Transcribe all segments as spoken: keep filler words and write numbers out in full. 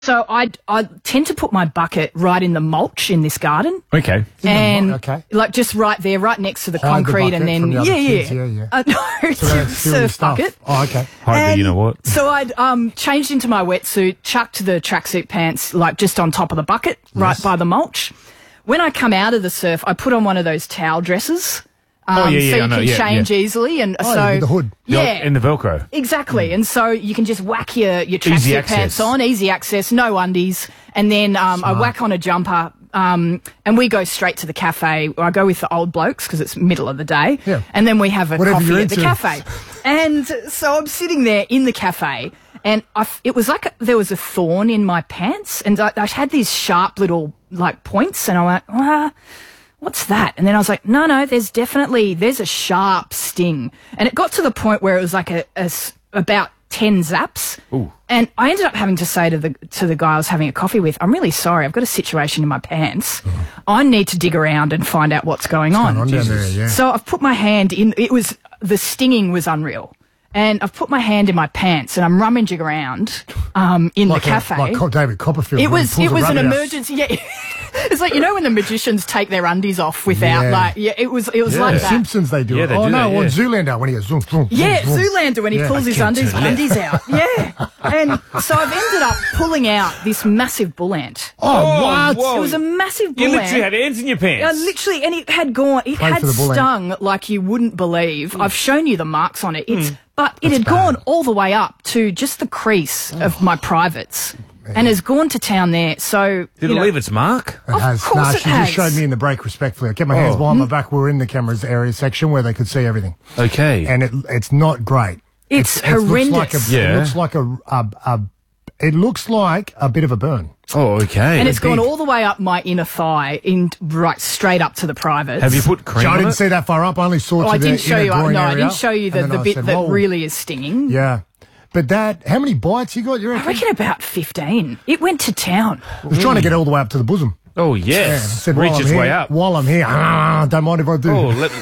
So I I tend to put my bucket right in the mulch in this garden. Okay. And okay. like just right there, right next to the Hide the concrete, and bucket then from the other yeah, kids, yeah, yeah, yeah. Uh, no, it's So they a don't steal your surf stuff. bucket. Oh, okay. Hide the, you know what? So I'd um changed into my wetsuit, chucked the tracksuit pants like just on top of the bucket, right by the mulch. When I come out of the surf, I put on one of those towel dresses. Um, Oh, yeah, yeah, so you I know, can yeah, change yeah. easily, and Oh, so with the hood. yeah, In the Velcro. exactly. And so you can just whack your your Easy tracksuit access. pants on, easy access, no undies, and then um, I whack on a jumper. Um, and we go straight to the cafe. I go with the old blokes because it's middle of the day, Yeah. and then we have a Whatever coffee you're at the into. cafe. And so I'm sitting there in the cafe, and I f- it was like a, there was a thorn in my pants, and I, I had these sharp little like points, and I went, ah. What's that? And then I was like, no, no, there's definitely, there's a sharp sting. And it got to the point where it was like a, a s- about ten zaps. Ooh. And I ended up having to say to the to the guy I was having a coffee with, I'm really sorry, I've got a situation in my pants. I need to dig around and find out what's going on. On down there, yeah. So I've put my hand in, it was, the stinging was unreal. And I've put my hand in my pants and I'm rummaging around um, in like the a- cafe. like Co- David Copperfield. It when he was pulls it a was an rabbit out. emergency. Yeah, it's like, you know when the magicians take their undies off without Yeah. like yeah. It was it was Yeah. like The that. Simpsons, they do Yeah, it. they oh, do no, that, on yeah. Zoolander when he goes zoom, zoom, Yeah, zoom, zoom. Zoolander when he Yeah, pulls I his can't undies turn left. undies out. Yeah, and so I've ended up pulling out this massive bull ant. Oh, what? whoa. It was a massive bull You ant. literally had ants in your pants. Uh, literally, and it had gone, it Pray had for the bull ant. stung like you wouldn't believe. I've shown you the marks on it. It's, Hmm. but it That's had bad. gone all the way up to just the crease of my privates and has gone to town there. So, Did you it know, leave its mark? It Of has. course Nah, it she has. just showed me in the break respectfully. I kept my hands Oh. behind my back. We were in the cameras area section where they could see everything. Okay. And it it's not great. It's it looks like a, horrendous. Yeah. It looks like a, a, a it looks like a bit of a burn. oh, okay. and it's gone big. all the way up my inner thigh, in right straight up to the privates. Have you put cream So I on didn't it? see that far up. I only saw Oh, to I the didn't show inner you. groin No, I area, didn't show you the, and the then I bit said, that "Whoa." really is stinging. Yeah. But that, how many bites you got? You I reckon? reckon about fifteen. It went to town. I was trying to get all the way up to the bosom. Oh, Yeah. I yes. said, while Reach I'm its here, way up. While I'm here, ah, don't mind if I do. Oh, let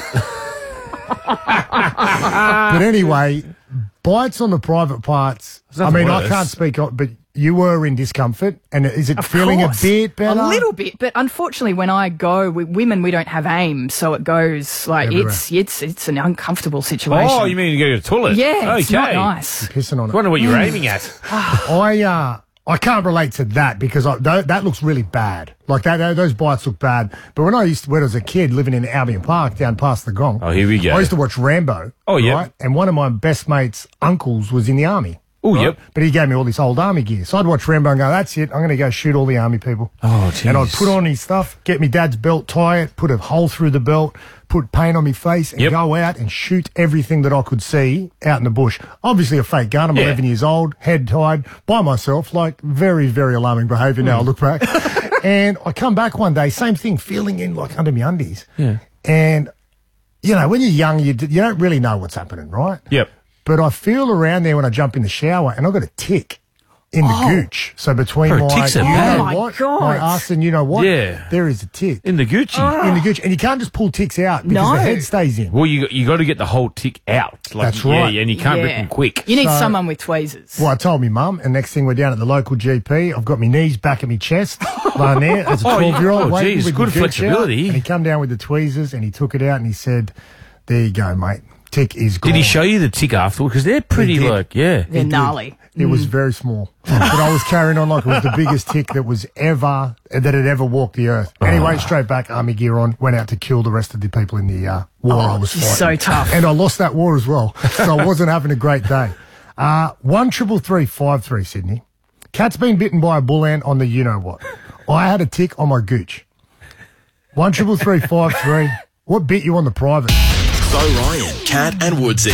But anyway, bites on the private parts. I nothing mean, I worse. can't speak on, but you were in discomfort, and is it Of feeling course. a bit better? A little bit, but unfortunately, when I go with women, we don't have aim, so it goes like Everywhere. it's it's it's an uncomfortable situation. Oh, you mean you go to the toilet? Yeah, it's okay. not nice. Pissing on I it. wonder what you were aiming at. I uh, I can't relate to that because I, that, that looks really bad. Like that, that, those bites look bad. But when I used to, when I was a kid living in Albion Park down past the Gong, Oh, here we go. I used to watch Rambo. Oh, yeah. right? And one of my best mates' uncles was in the army. Oh, right? yep. But he gave me all this old army gear. So I'd watch Rambo and go, that's it. I'm going to go shoot all the army people. Oh, And I'd jeez. put on his stuff, get me dad's belt, tie it, put a hole through the belt, put paint on my face and Yep. go out and shoot everything that I could see out in the bush. Obviously a fake gun. I'm Yeah. eleven years old, head tied, by myself, like very, very alarming behaviour now I look back. And I come back one day, same thing, feeling in like under my undies. Yeah. And, you know, when you're young, you, d- you don't really know what's happening, right? Yep. But I feel around there when I jump in the shower and I've got a tick in the gooch. So between Bro, my, ticks are you bad. know Oh, my what, God. my ass and you know what, Yeah. there is a tick In the Gucci. in the gooch. And you can't just pull ticks out because No. the head stays in. Well, you you got to get the whole tick out. Like, That's yeah, right. and you can't rip Yeah. them quick. You need So- someone with tweezers. Well, I told me mum, and next thing we're down at the local G P. I've got my knees back at my chest, lying there as a Oh, yeah. twelve-year-old. Oh, waiting geez, with good my gooch out. flexibility. And he come down with the tweezers and he took it out and he said, there you go, mate. Tick is gone. Did he show you the tick afterward? Because they're pretty, did. like, yeah. They're gnarly. It was very small. But I was carrying on like it was the biggest tick that was ever, that had ever walked the earth. Anyway, straight back, army gear on, went out to kill the rest of the people in the uh, war I was fighting. so tough. And I lost that war as well. So I wasn't having a great day. Uh, one triple three five three, Sydney. Cat's been bitten by a bull ant on the you-know-what. I had a tick on my gooch. One triple three five three. What bit you on the private? Bo Ryan, Cat and Woodsy.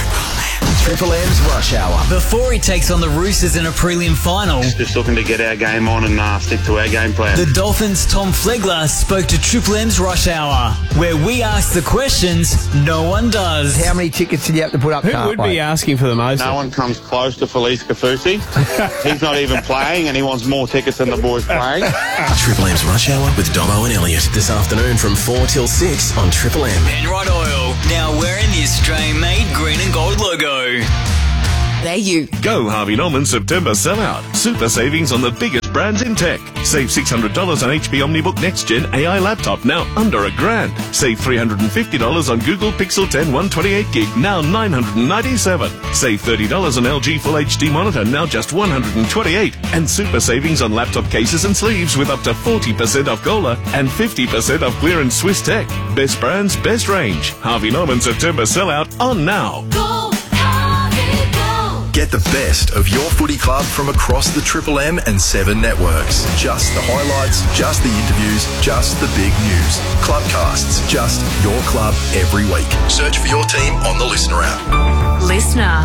Triple M's Rush Hour. Before he takes on the Roosters in a prelim final, Just looking to get our game on and uh, stick to our game plan. the Dolphins' Tom Flegler spoke to Triple M's Rush Hour, where we ask the questions no one does. How many tickets did you have to put up? Who would be asking for the most? No one comes close to Felice Kafusi. He's not even playing, and he wants more tickets than the boys playing. Triple M's Rush Hour with Dobbo and Elliot this afternoon from four till six on Triple M. Penrite Oil, now wearing the Australian-made green and gold logo. au. Go Harvey Norman September sellout. Super savings on the biggest brands in tech. Save six hundred dollars on H P OmniBook Next Gen A I laptop, now under a grand. Save three hundred fifty dollars on Google Pixel ten one twenty-eight gig, now nine hundred ninety-seven dollars. Save thirty dollars on L G Full H D monitor, now just one hundred twenty-eight dollars. And super savings on laptop cases and sleeves with up to forty percent off Gola and fifty percent off clearance Swiss Tech. Best brands, best range. Harvey Norman September sellout on now. Get the best of your footy club from across the Triple M and Seven networks. Just the highlights, just the interviews, just the big news. Clubcasts, just your club every week. Search for your team on the Listener app. Listener.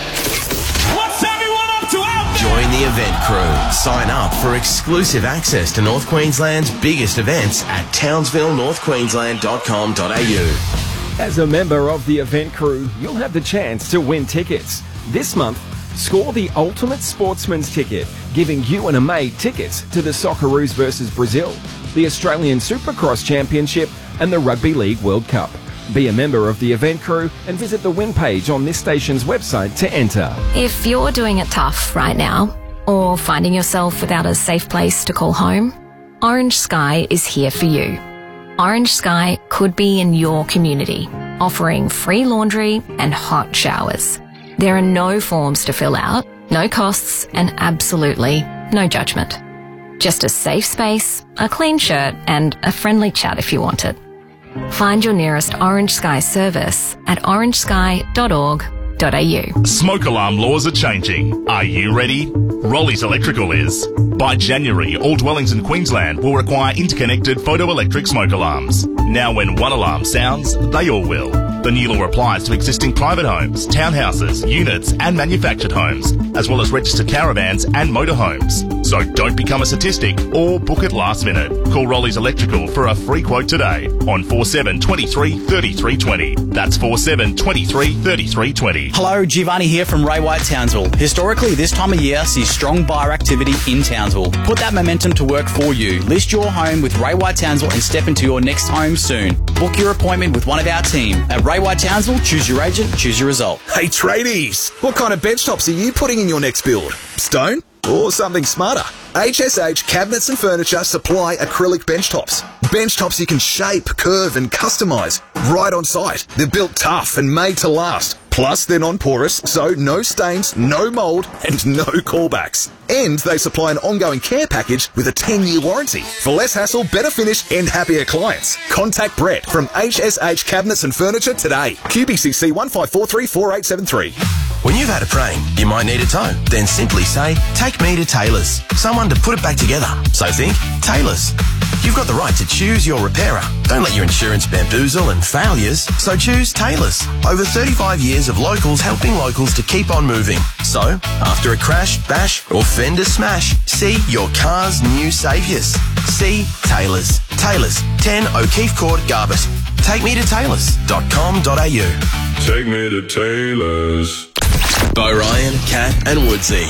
What's everyone up to out there? Join the event crew. Sign up for exclusive access to North Queensland's biggest events at townsville north queensland dot com dot a u. As a member of the event crew, you'll have the chance to win tickets. This month, score the ultimate sportsman's ticket, giving you and a mate tickets to the Socceroos versus Brazil, the Australian Supercross Championship and the Rugby League World Cup. Be a member of the event crew and visit the win page on this station's website to enter. If you're doing it tough right now, or finding yourself without a safe place to call home, Orange Sky is here for you. Orange Sky could be in your community, offering free laundry and hot showers. There are no forms to fill out, no costs, and absolutely no judgment. Just a safe space, a clean shirt, and a friendly chat if you want it. Find your nearest Orange Sky service at orange sky dot org dot a u. Smoke alarm laws are changing. Are you ready? Rollies Electrical is. By January, all dwellings in Queensland will require interconnected photoelectric smoke alarms. Now when one alarm sounds, they all will. The new law applies to existing private homes, townhouses, units and manufactured homes, as well as registered caravans and motorhomes. So don't become a statistic or book it last minute. Call Rollies Electrical for a free quote today on four seven two three, three three two zero. That's four seven two three, three three two zero. Hello, Giovanni here from Ray White Townsville. Historically, this time of year sees strong buyer activity in Townsville. Put that momentum to work for you. List your home with Ray White Townsville and step into your next home soon. Book your appointment with one of our team. At Ray White Townsville, choose your agent, choose your result. Hey tradies, what kind of bench tops are you putting in your next build? Stone? Or something smarter? H S H Cabinets and Furniture supply acrylic bench tops. Bench tops you can shape, curve and customise right on site. They're built tough and made to last. Plus, they're non-porous, so no stains, no mould and no callbacks. And they supply an ongoing care package with a ten-year warranty. For less hassle, better finish and happier clients. Contact Brett from H S H Cabinets and Furniture today. Q B C C one five four three four eight seven three. When you've had a prain, you might need a tow. Then simply say, take me to Taylor's. Someone to put it back together. So think Taylor's. You've got the right to choose your repairer. Don't let your insurance bamboozle and failures. So choose Taylor's. Over thirty-five years of locals helping locals to keep on moving. So, after a crash, bash or fender smash, see your car's new saviours. See Taylor's. Taylor's, ten O'Keefe Court, Garbus. Take me to taylors dot com dot a u. Take me to Taylor's. Bo Ryan, Kat and Woodsy.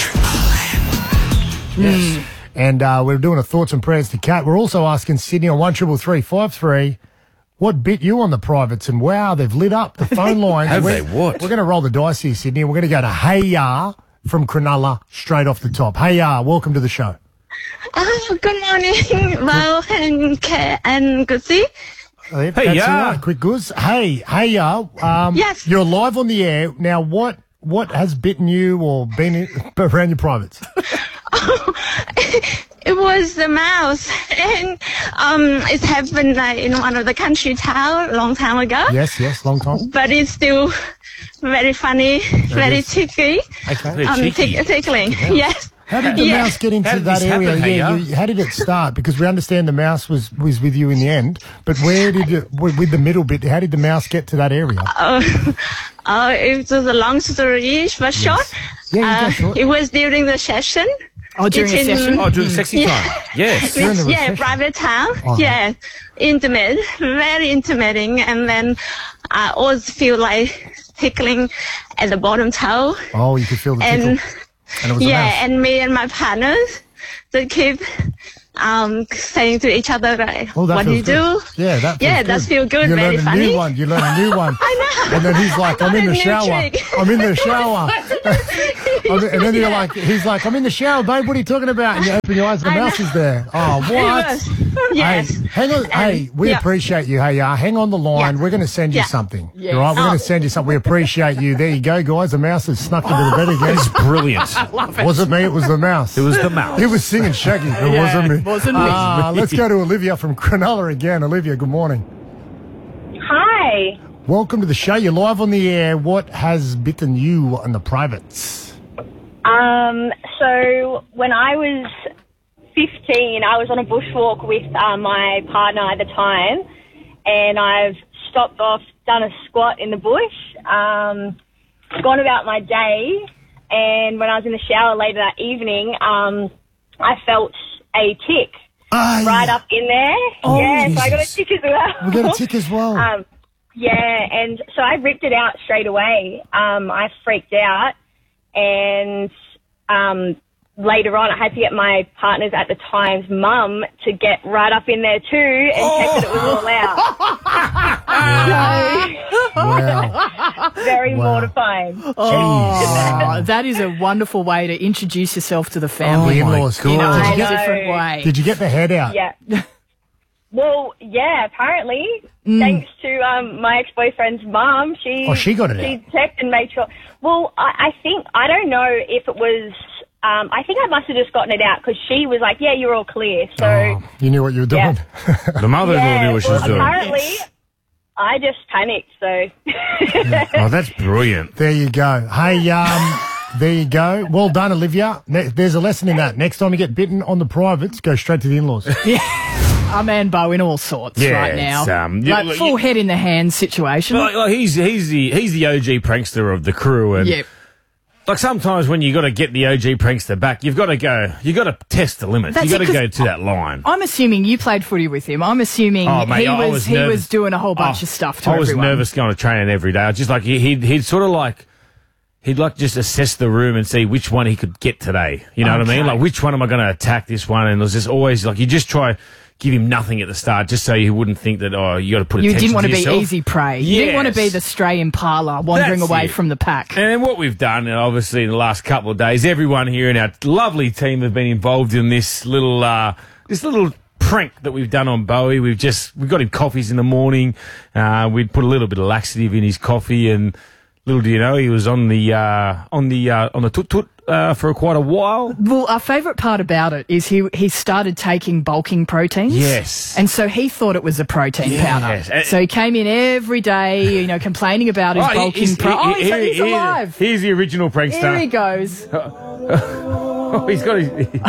Yes. And uh, we're doing a thoughts and prayers to Kat. We're also asking Sydney on one triple three five three what bit you on the privates, and wow, they've lit up the phone lines. Have we're, they? What? We're going to roll the dice here, Sydney, and we're going to go to Hey Ya from Cronulla straight off the top. Hey Ya, welcome to the show. Oh, good morning, Mo and Kat and Goodsy. Hey, Hey Ya. Right. Quick Goods. Hey, Hey Ya. Um, yes. You're live on the air. Now, what what has bitten you or been in, around your privates? It was the mouse, and um, it happened uh, in one of the country town a long time ago. Yes, yes, long time. But it's still very funny, very is. ticky. Okay. Very um, cheeky. tick- tickling. Yes. How did the Yeah. mouse get into How did that this area? happen, Hey yeah, Ya? you, how did it start? Because we understand the mouse was, was with you in the end, but where did it, with with the middle bit, how did the mouse get to that area? Uh, uh, it was a long story, but short. Yeah, you uh, go short. It was during the session. Oh, during It's a in- session? Oh, during sexy Yeah. time. Yes. During the yeah, recession. private town. Uh-huh. Yeah, intimate, very intimating, and then I always feel like tickling at the bottom toe. Oh, you could feel the tickle. And And it was a yeah, mouse. and me and my partners that keep um, saying to each other, like, Oh, that what do you feels do? good. Yeah, that feels Yeah, good. that's feel good, You very learn a funny. new one. You learn a new one. I know. And then he's like, I I'm got in a the new shower. trick. I'm in the shower. I'm in- and then you're like, he's like, I'm in the shower, babe. What are you talking about? And you open your eyes, the I mouse know. is there. Oh, what? Yes. Yes. Hey, hang on. And- hey, we yeah. appreciate you. Hey, uh, hang on the line. Yeah. We're going to send you Yeah. something. Yes. All right, we're Oh. going to send you something. We appreciate you. There you go, guys. The mouse has snuck into the bed again. It's brilliant. I love it. Wasn't me, it was the mouse. It was the mouse. He was singing Shaggy. It Yeah, wasn't me. wasn't me. Uh, let's go to Olivia from Cronulla again. Olivia, good morning. Hi. Welcome to the show. You're live on the air. What has bitten you on the privates? Um, so when I was fifteen, I was on a bushwalk with uh, my partner at the time, and I've stopped off, done a squat in the bush, um, gone about my day, and when I was in the shower later that evening, um, I felt a tick Ah, right yeah. up in there. Oh, yeah, so I got a Jesus. tick as well. We got a tick as well. Um, yeah, and so I ripped it out straight away. Um, I freaked out, and um, later on I had to get my partner's at the time's mum to get right up in there too and check that it was all out. Wow. So, very Wow. mortifying. Oh, that is a wonderful way to introduce yourself to the family Oh, my in God. a I know. different way. Did you get the head out? Yeah. Well, yeah, apparently, thanks to um, my ex-boyfriend's mum, she Oh, she got it she out. checked and made sure. Well, I, I think, I don't know if it was, um, I think I must have just gotten it out because she was like, yeah, you're all clear. So, Oh, you knew what you were doing. Yeah. The mother-in-law yeah, knew what she well, was doing. apparently, I just panicked, so. Oh, that's brilliant. There you go. Hey, um, there you go. Well done, Olivia. Ne- there's a lesson in that. Next time you get bitten on the privates, go straight to the in-laws. I'm Anbo in all sorts Yeah, right now. it's, um, you- like look, full you- head in the hand situation. Like, like he's he's the he's the O G prankster of the crew, and Yep. like sometimes when you got to get the O G prankster back, you've got to go, you got to test the limits. That's You got it, to 'cause go to that line. I'm assuming you played footy with him. I'm assuming Oh, mate, he I was, was he nervous. was doing a whole bunch Oh, of stuff to I was everyone. nervous going to training every day. I was just like he- he'd he'd sort of like he'd like just assess the room and see which one he could get today. You know what I mean? Okay. Like which one am I going to attack this one? And it was just always like you just try. Give him nothing at the start, just so you wouldn't think that oh you got to put You attention didn't want to be yourself. easy prey. You didn't want to be Yes. the stray impala wandering That's away it. from the pack. And what we've done, and obviously in the last couple of days, everyone here in our lovely team have been involved in this little, uh, this little prank that we've done on Bowie. We've just we got him coffees in the morning. Uh, we'd put a little bit of laxative in his coffee, and little do you know, he was on the uh, on the uh, on the tut tut uh, for quite a while. Well, our favourite part about it is he he started taking bulking proteins. Yes. And so he thought it was a protein Yes. powder. And- So he came in every day, you know, complaining about his Oh, he- bulking he's- pro- he- Oh, he's, he- he's he- alive. He's the original prankster. Here he goes. Oh, he's got his.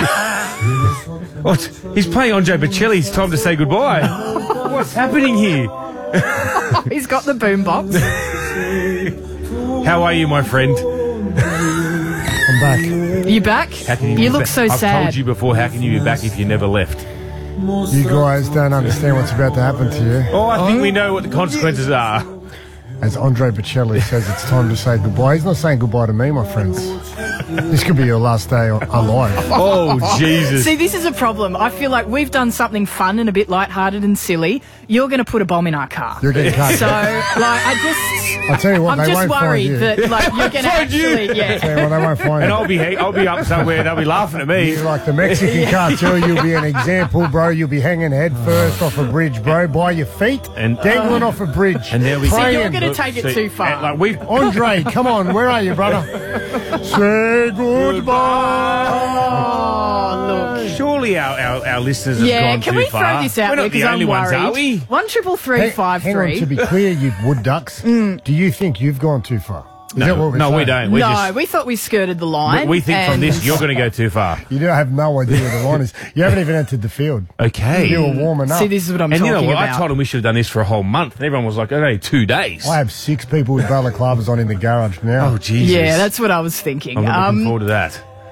What? He's playing Andre Bocelli. It's time to say goodbye. What's happening here? He's got the boombox. How are you, my friend? I'm back. You back? How can You be look back? so I've sad. told you before. How can you be back if you never left? You guys don't understand what's about to happen to you. Oh, I think we know what the consequences are. As Andre Bocelli says, it's time to say goodbye. He's not saying goodbye to me, my friends. This could be your last day alive. Oh, Jesus. See, this is a problem. I feel like we've done something fun and a bit lighthearted and silly. You're going to put a bomb in our car. You're getting cut. So, like, I just... I'll tell you what, I'm they just won't worried find you. that, like, you're going to Find you. actually... I'll Yeah. tell you what, they won't find And you. I'll be I'll be up somewhere. They'll be laughing at me. You're like the Mexican cartel, you'll be an example, bro. You'll be hanging head first off a bridge, bro, by your feet, And- dangling off a bridge. And there we So go. you're going to take it See, too far. and, Like we. Andre, come on, where are you, brother? Say goodbye. Oh, look. Surely our, our, our listeners have Yeah, gone can too we far. throw this out We're there not the because I'm only ones, worried? are we? One triple three Hey, five hang on, three. to be clear, you wood ducks, do you think you've gone too far? Is that what No, we're no, we saying? don't. We No, just we thought we skirted the line. we, we think from and- this you're going to go too far. You don't have no idea where the line is. You haven't even entered the field. Okay. You were warming up. See, this is what I'm And you talking know what? about. I told him we should have done this for a whole month. And everyone was like, okay, two days. I have six people with balaclavas on in the garage now. Oh, Jesus. Yeah, that's what I was thinking. I'm looking Um, forward to that.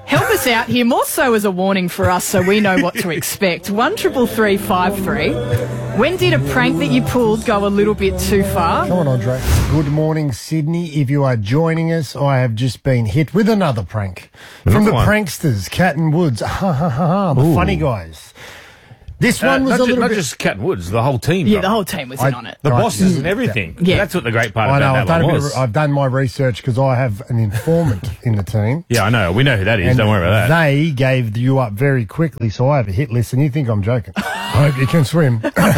Help us out here, more so as a warning for us so we know what to expect. One triple three five three. When did a prank that you pulled go a little bit too far? Come on, Andre. Good morning, Sydney. If you are joining us, I have just been hit with another prank. From the one. pranksters, Cat and Woods. Ha ha ha ha. The Ooh. funny guys. This Uh, one was not a ju- little not bit... just Cat and Woods, the whole team. Yeah, brother. the whole team was in I- on it. The Right. bosses and everything. Yeah. That's what the great part I know, about I've that done, a one bit was. of, I've done my research because I have an informant in the team. Yeah, I know. We know who that is. And Don't worry about that. They gave you up very quickly, so I have a hit list, and you think I'm joking. I hope you can swim.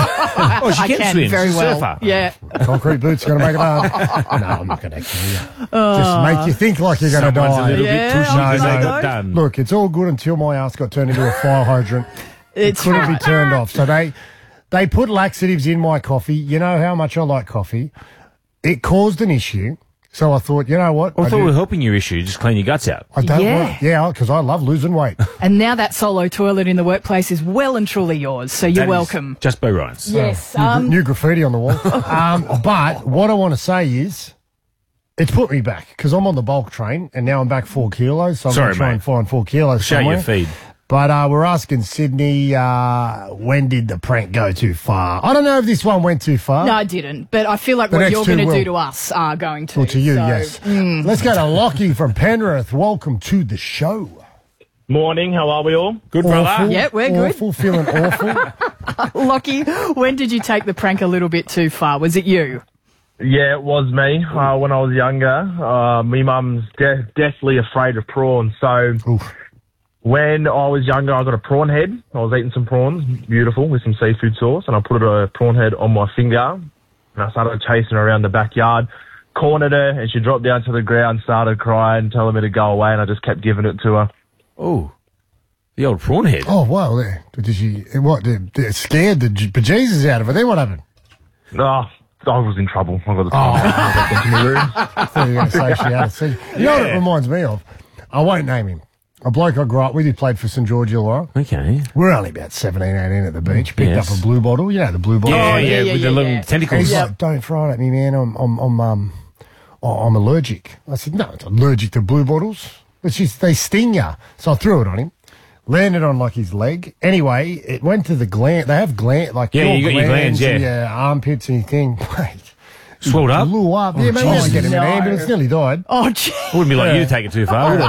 Oh, she I can, can swim. very She's a well. surfer. Yeah. Concrete boots going to make it hard. No, I'm not going to kill you. Just make you think like you're going to Someone's die. a little Yeah, bit pushy I because know. they got done. Look, it's all good until my ass got turned into a fire hydrant. It's It couldn't right. be turned off. So they they put laxatives in my coffee. You know how much I like coffee. It caused an issue. So I thought, you know what? I I, thought do- we were helping your issue. Just clean your guts out. I don't Yeah. want, yeah, because I love losing weight. And now that solo toilet in the workplace is well and truly yours, so you're That is welcome. Just by Ryan's. Yes. New, gra- Um, new graffiti on the wall. um, but what I want to say is, it's put me back because I'm on the bulk train and now I'm back four kilos. So I'm Sorry, going to try mate. and find four kilos Show somewhere. your feed. But uh, we're asking Sydney, uh, when did the prank go too far? I don't know if this one went too far. no, I didn't. But I feel like The what next you're two going to do will. to us are going to. Well, to you, so, yes. mm. Let's go to Lockie from Penrith. Welcome to the show. Morning, how are we all? Good, brother. Awful, Yeah, we're good. Awful, feeling awful. Lockie, when did you take the prank a little bit too far? Was it you? Yeah, it was me. Uh, when I was younger, uh, my mum's de- deathly afraid of prawns. So Oof. when I was younger, I got a prawn head. I was eating some prawns, beautiful, with some seafood sauce, and I put a prawn head on my finger, and I started chasing her around the backyard, cornered her, and she dropped down to the ground, started crying, telling me to go away, and I just kept giving it to her. Oh, the old prawn head. Oh, wow. There. Did she, what, did, did it scared the j- bejesus out of her? Then what happened? Oh, I was in trouble. I got the Oh. time. I got into my room. I thought you were going to say she had a secret. You know what it reminds me of? I won't name him. A bloke I grew up with, he played for St George Illawarra. Okay. We're only about seventeen, eighteen at the beach. Picked Yes. up a blue bottle. You know the blue bottle. Yeah, Oh, yeah, yeah, yeah, with yeah, the little yeah. And tentacles. he's like, don't throw it at me, man. I'm, I'm, I'm, um, I'm allergic. I said, no, it's allergic to blue bottles. It's just, they sting you. So I threw it on him. Landed on like his leg. Anyway, it went to the gland. They have gland, like Yeah, your you got your glands, and yeah. your armpits and your thing. Mate. Swelled up? Blew up. yeah, maybe Jesus. I get him in No. an ambulance. Nearly died. Oh, gee. Wouldn't be like Yeah. you to take it too far, would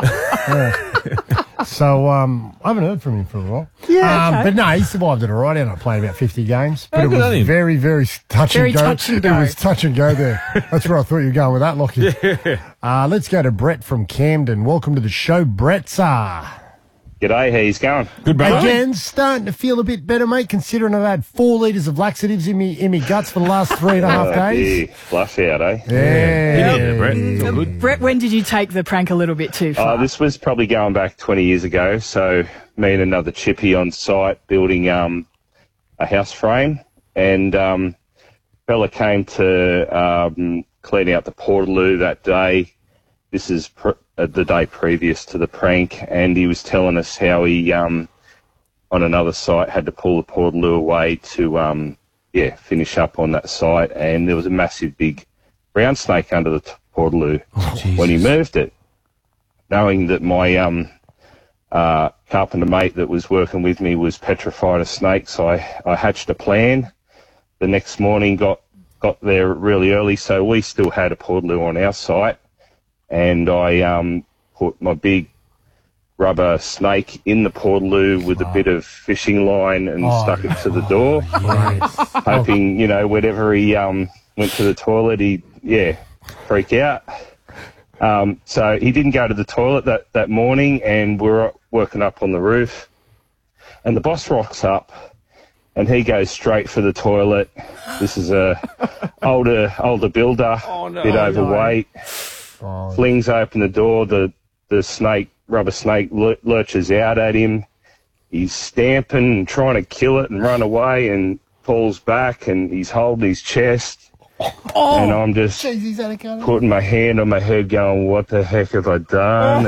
it? So um, I haven't heard from him for a while. Yeah, um, okay. But no, he survived it all right. He ended up playing about fifty games. But Oh, it good on was him. very, very touch Very and go. touch and go. It was touch and go there. That's where I thought you were going with that, Lockie. Uh, let's go to Brett from Camden. Welcome to the show, Brett. Uh, G'day, how you going? Good, brother. again, starting to feel a bit better, mate, considering I've had four litres of laxatives in me in me guts for the last three and a half days. Flush out, eh? Yeah. Get in there, Brett. It's all good. Brett, when did you take the prank a little bit too far? Uh, this was probably going back twenty years ago. So me and another chippy on site building um, a house frame, and um, fella came to um, clean out the portaloo that day. This is pr- uh, the day previous to the prank, and he was telling us how he, um, on another site, had to pull the portaloo away to, um, yeah, finish up on that site, and there was a massive big brown snake under the t- portaloo when he moved it. Knowing that my um, uh, carpenter mate that was working with me was petrified of snakes, I, I hatched a plan. The next morning, got got there really early, so we still had a portaloo on our site. And I um, put my big rubber snake in the portaloo with a bit of fishing line and Oh, stuck it to the door, hoping, you know, whenever he um, went to the toilet, he'd, yeah, freak out. Um, so he didn't go to the toilet that, that morning, and we we're working up on the roof. And the boss rocks up, and he goes straight for the toilet. This is a older older builder, Oh, no, bit no. overweight. Oh, Flings open the door. The the snake, rubber snake, lur- lurches out at him. He's stamping and trying to kill it and run away, and falls back, and he's holding his chest. Oh, and I'm just Jeez, he's had a cut. putting my hand on my head going, what the heck have I done?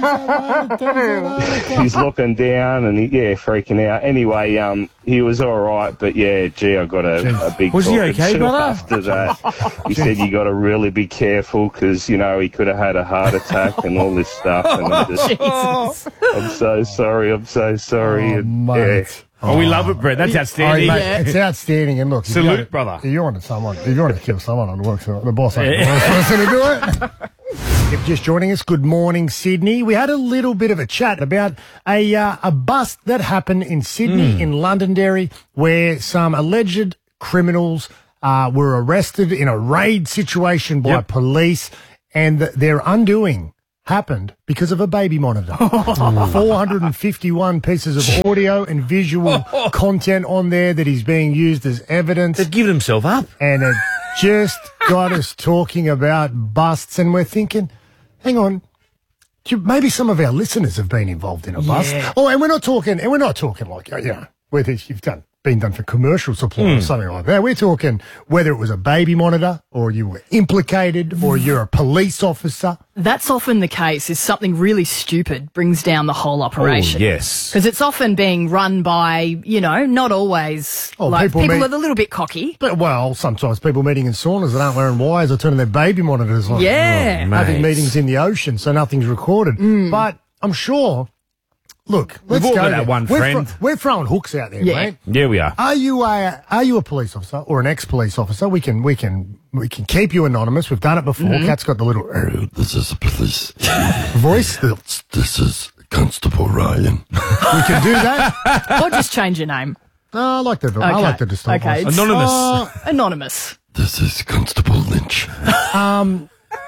And he's looking down and, he, yeah, freaking out. Anyway, um, he was all right, but, yeah, gee, I got a, a big Was he talking okay, to brother? after that. He said you got to really be careful because, you know, he could have had a heart attack and all this stuff. And I'm just, Jesus. I'm so sorry, I'm so sorry. Oh, and, mate. Oh, we love it, Brett. That's outstanding. Oh, mate, it's outstanding. And look, if Salute, you wanna- brother. If you want to someone, if you want to kill someone on work, the boss ain't the worst person to do it. If you're just joining us, good morning, Sydney. We had a little bit of a chat about a uh, a bust that happened in Sydney, Mm. in Londonderry, where some alleged criminals uh, were arrested in a raid situation by Yep. police, and th- their undoing happened because of a baby monitor. four hundred fifty-one pieces of audio and visual content on there that is being used as evidence. They've given himself up. And it just got us talking about busts, and we're thinking, hang on, do you- maybe some of our listeners have been involved in a bust. Yeah. Oh, and we're not talking, and we're not talking like, you know, whether you've done been done for commercial supply or something like that. We're talking whether it was a baby monitor or you were implicated or you're a police officer. That's often the case, is something really stupid brings down the whole operation. Oh, yes. Because it's often being run by, you know, not always, Oh, like, people people, meet- are a little bit cocky. But, well, sometimes people meeting in saunas that aren't wearing wires are turning their baby monitors on. Yeah. Oh, Having mate. meetings in the ocean, so nothing's recorded. But I'm sure, look, let's all go got there. that one we're friend. thro- we're throwing hooks out there, Yeah. mate. Yeah, we are. Are you a are you a police officer or an ex-police officer? We can we can we can keep you anonymous. We've done it before. Mm-hmm. Kat's got the little uh, This is the police. voice. The, This is Constable Ryan. we can do that. Or just change your name. No, I like the I Okay. like the distinct Okay, voice. it's- Anonymous. Uh, Anonymous. This is Constable Lynch. Um,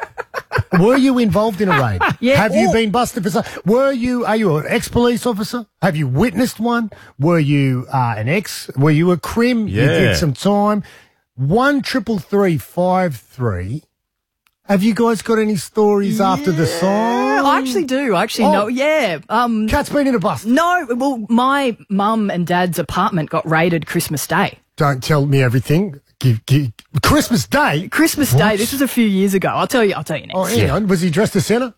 were you involved in a raid? Yeah. Have you Oh. been busted for some? Were you? Are you an ex-police officer? Have you witnessed one? Were you uh, an ex? Were you a crim? You Yeah. did some time. One triple three five three. Have you guys got any stories after the song? I actually do. I actually Oh. know. Yeah. Um, Kat's been in a bust. no, well, my mum and dad's apartment got raided Christmas Day. Don't tell me everything. Give, give, Christmas Day. Christmas What? Day. This was a few years ago. I'll tell you. I'll tell you next. Oh, hang on. Was he dressed as Santa?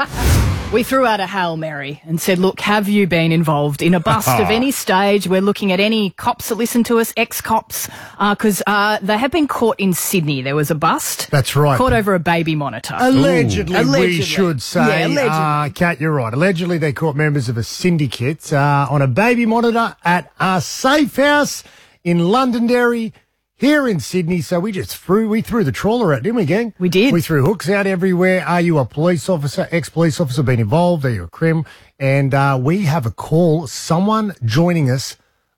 We threw out a Hail Mary and said, look, have you been involved in a bust of any stage? We're looking at any cops that listen to us, ex-cops, because uh, they have been caught in Sydney. There was a bust. That's right. Caught over a baby monitor. Allegedly, Allegedly. we should say. Yeah, allegedly. Uh, Kat, you're right. Allegedly, they caught members of a syndicate uh, on a baby monitor at a safe house in Londonderry, here in Sydney. So we just threw we threw the trawler out, didn't we, gang? We did. We threw hooks out everywhere. Are you a police officer, ex-police officer, been involved? Are you a crim? And uh, we have a call. Someone joining us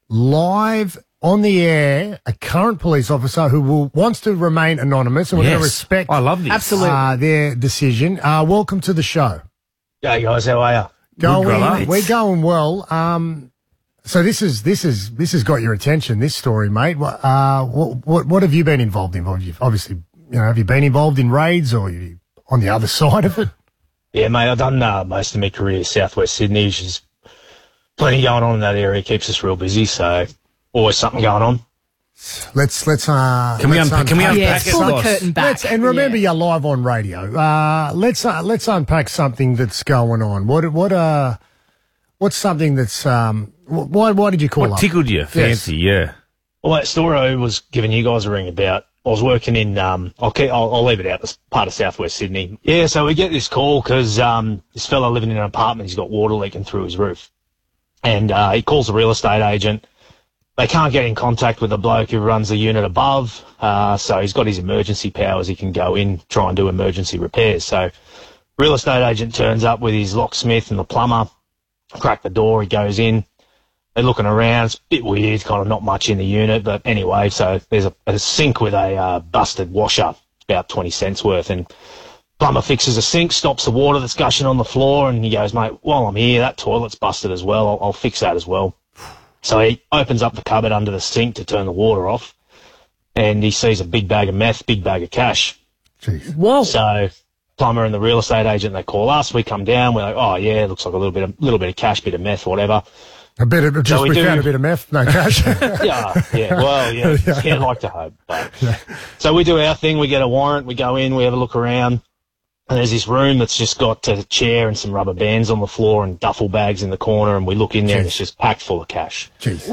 live on the air, a current police officer who will, wants to remain anonymous, and we're going to Yes. respect I love this. Absolutely. uh, their decision. Uh, welcome to the show. Hey guys, how are you? Going, brother. we're going well. Um, so this is this is this has got your attention. This story, mate. What uh, what what, what have you been involved in? Well, you've obviously, you know, have you been involved in raids, or are you on the other side of it? Yeah, mate, I've done uh, most of my career southwest Sydney. There's plenty going on in that area. Keeps us real busy, so always something going on. Let's let's uh, Can we let's unpack- can we unpack unpack Yes, it, pull the boss? curtain back. Let's, and remember, Yeah. you're live on radio. Uh, let's uh, let's unpack something that's going on. What what uh what's something that's um wh- why why did you call What up? tickled you? Fancy, yeah. Well, that story I was giving you guys a ring about, I was working in, um, I'll, keep, I'll, I'll leave it out, this part of southwest Sydney. Yeah, so we get this call because um, this fella living in an apartment, he's got water leaking through his roof. And uh, he calls the real estate agent. They can't get in contact with the bloke who runs the unit above, uh, so he's got his emergency powers. He can go in, try and do emergency repairs. So real estate agent turns up with his locksmith and the plumber, crack the door, he goes in. They're looking around. It's a bit weird, kind of not much in the unit. But anyway, so there's a, a sink with a uh, busted washer, about twenty cents worth. And plumber fixes the sink, stops the water that's gushing on the floor. And he goes, mate, while I'm here, that toilet's busted as well. I'll, I'll fix that as well. So he opens up the cupboard under the sink to turn the water off. And he sees a big bag of meth, big bag of cash. Jeez. Whoa. So plumber and the real estate agent, they call us. We come down. We're like, oh, yeah, looks like a little bit of, little bit of cash, bit of meth, whatever. A bit of, just So we we do- found a bit of meth, no cash. yeah, yeah. Well, yeah. Yeah. You'd like to hope. But. So we do our thing. We get a warrant. We go in. We have a look around. And there's this room that's just got a chair and some rubber bands on the floor and duffel bags in the corner. And we look in there and it's just packed full of cash. Jeez.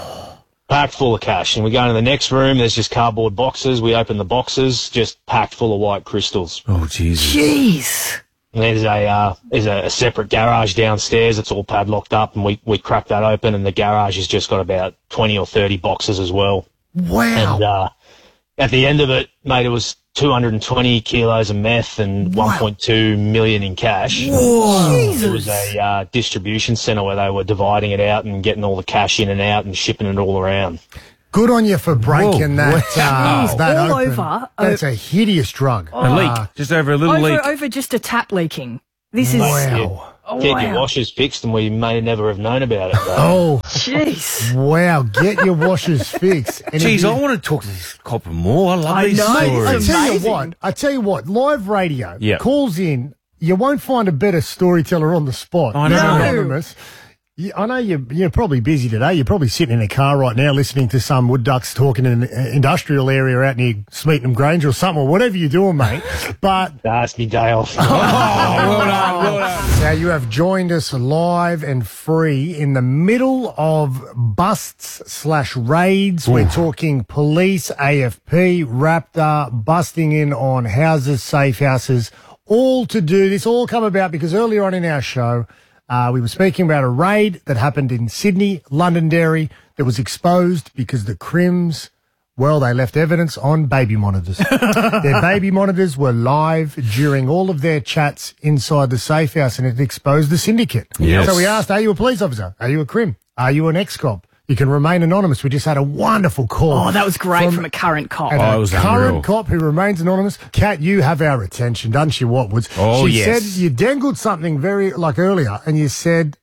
Packed full of cash. And we go into the next room. There's just cardboard boxes. We open the boxes, just packed full of white crystals. Oh, Jesus. Jeez. And there's a uh, there's a, a separate garage downstairs. It's all padlocked up, and we we crack that open, and the garage has just got about twenty or thirty boxes as well. Wow! And uh, at the end of it, mate, it was two hundred twenty kilos of meth and Wow. one point two million in cash. Whoa. It was a uh, distribution centre where they were dividing it out and getting all the cash in and out and shipping it all around. Good on you for breaking Whoa. that, uh, Jeez, that all open. over. That's a hideous drug. A leak. Just over a little over, leak. over just a tap leaking. This is Wow. Oh, Get wow. your washers fixed, and we may never have known about it. Though. Oh, jeez! Wow, get your washers fixed. And if Jeez, you- I want to talk to this copper more. I love I these know, stories. I tell you amazing. what, I tell you what, live radio Yeah. calls in. You won't find a better storyteller on the spot. I than know. Anonymous. You, I know you're, you're probably busy today. You're probably sitting in a car right now listening to some wood ducks talking in an uh, industrial area out near Smeaton Grange or something, or whatever you're doing, mate. But That's me day off. Oh, well done, well done. now you have joined us live and free in the middle of busts slash raids. We're talking police, A F P, Raptor, busting in on houses, safe houses, all to do this, all come about because earlier on in our show, uh, we were speaking about a raid that happened in Sydney, Londonderry, that was exposed because the Crims, well, they left evidence on baby monitors. Their baby monitors were live during all of their chats inside the safe house, and it exposed the syndicate. Yes. So we asked, are you a police officer? Are you a Crim? Are you an ex-cop? You can remain anonymous. We just had a wonderful call. Oh, that was great from, a current cop. And Oh, it a was current unreal. cop who remains anonymous. Kat, you have our attention, don't you, Watwoods? Oh, she yes. said you dangled something very, like earlier, and you said,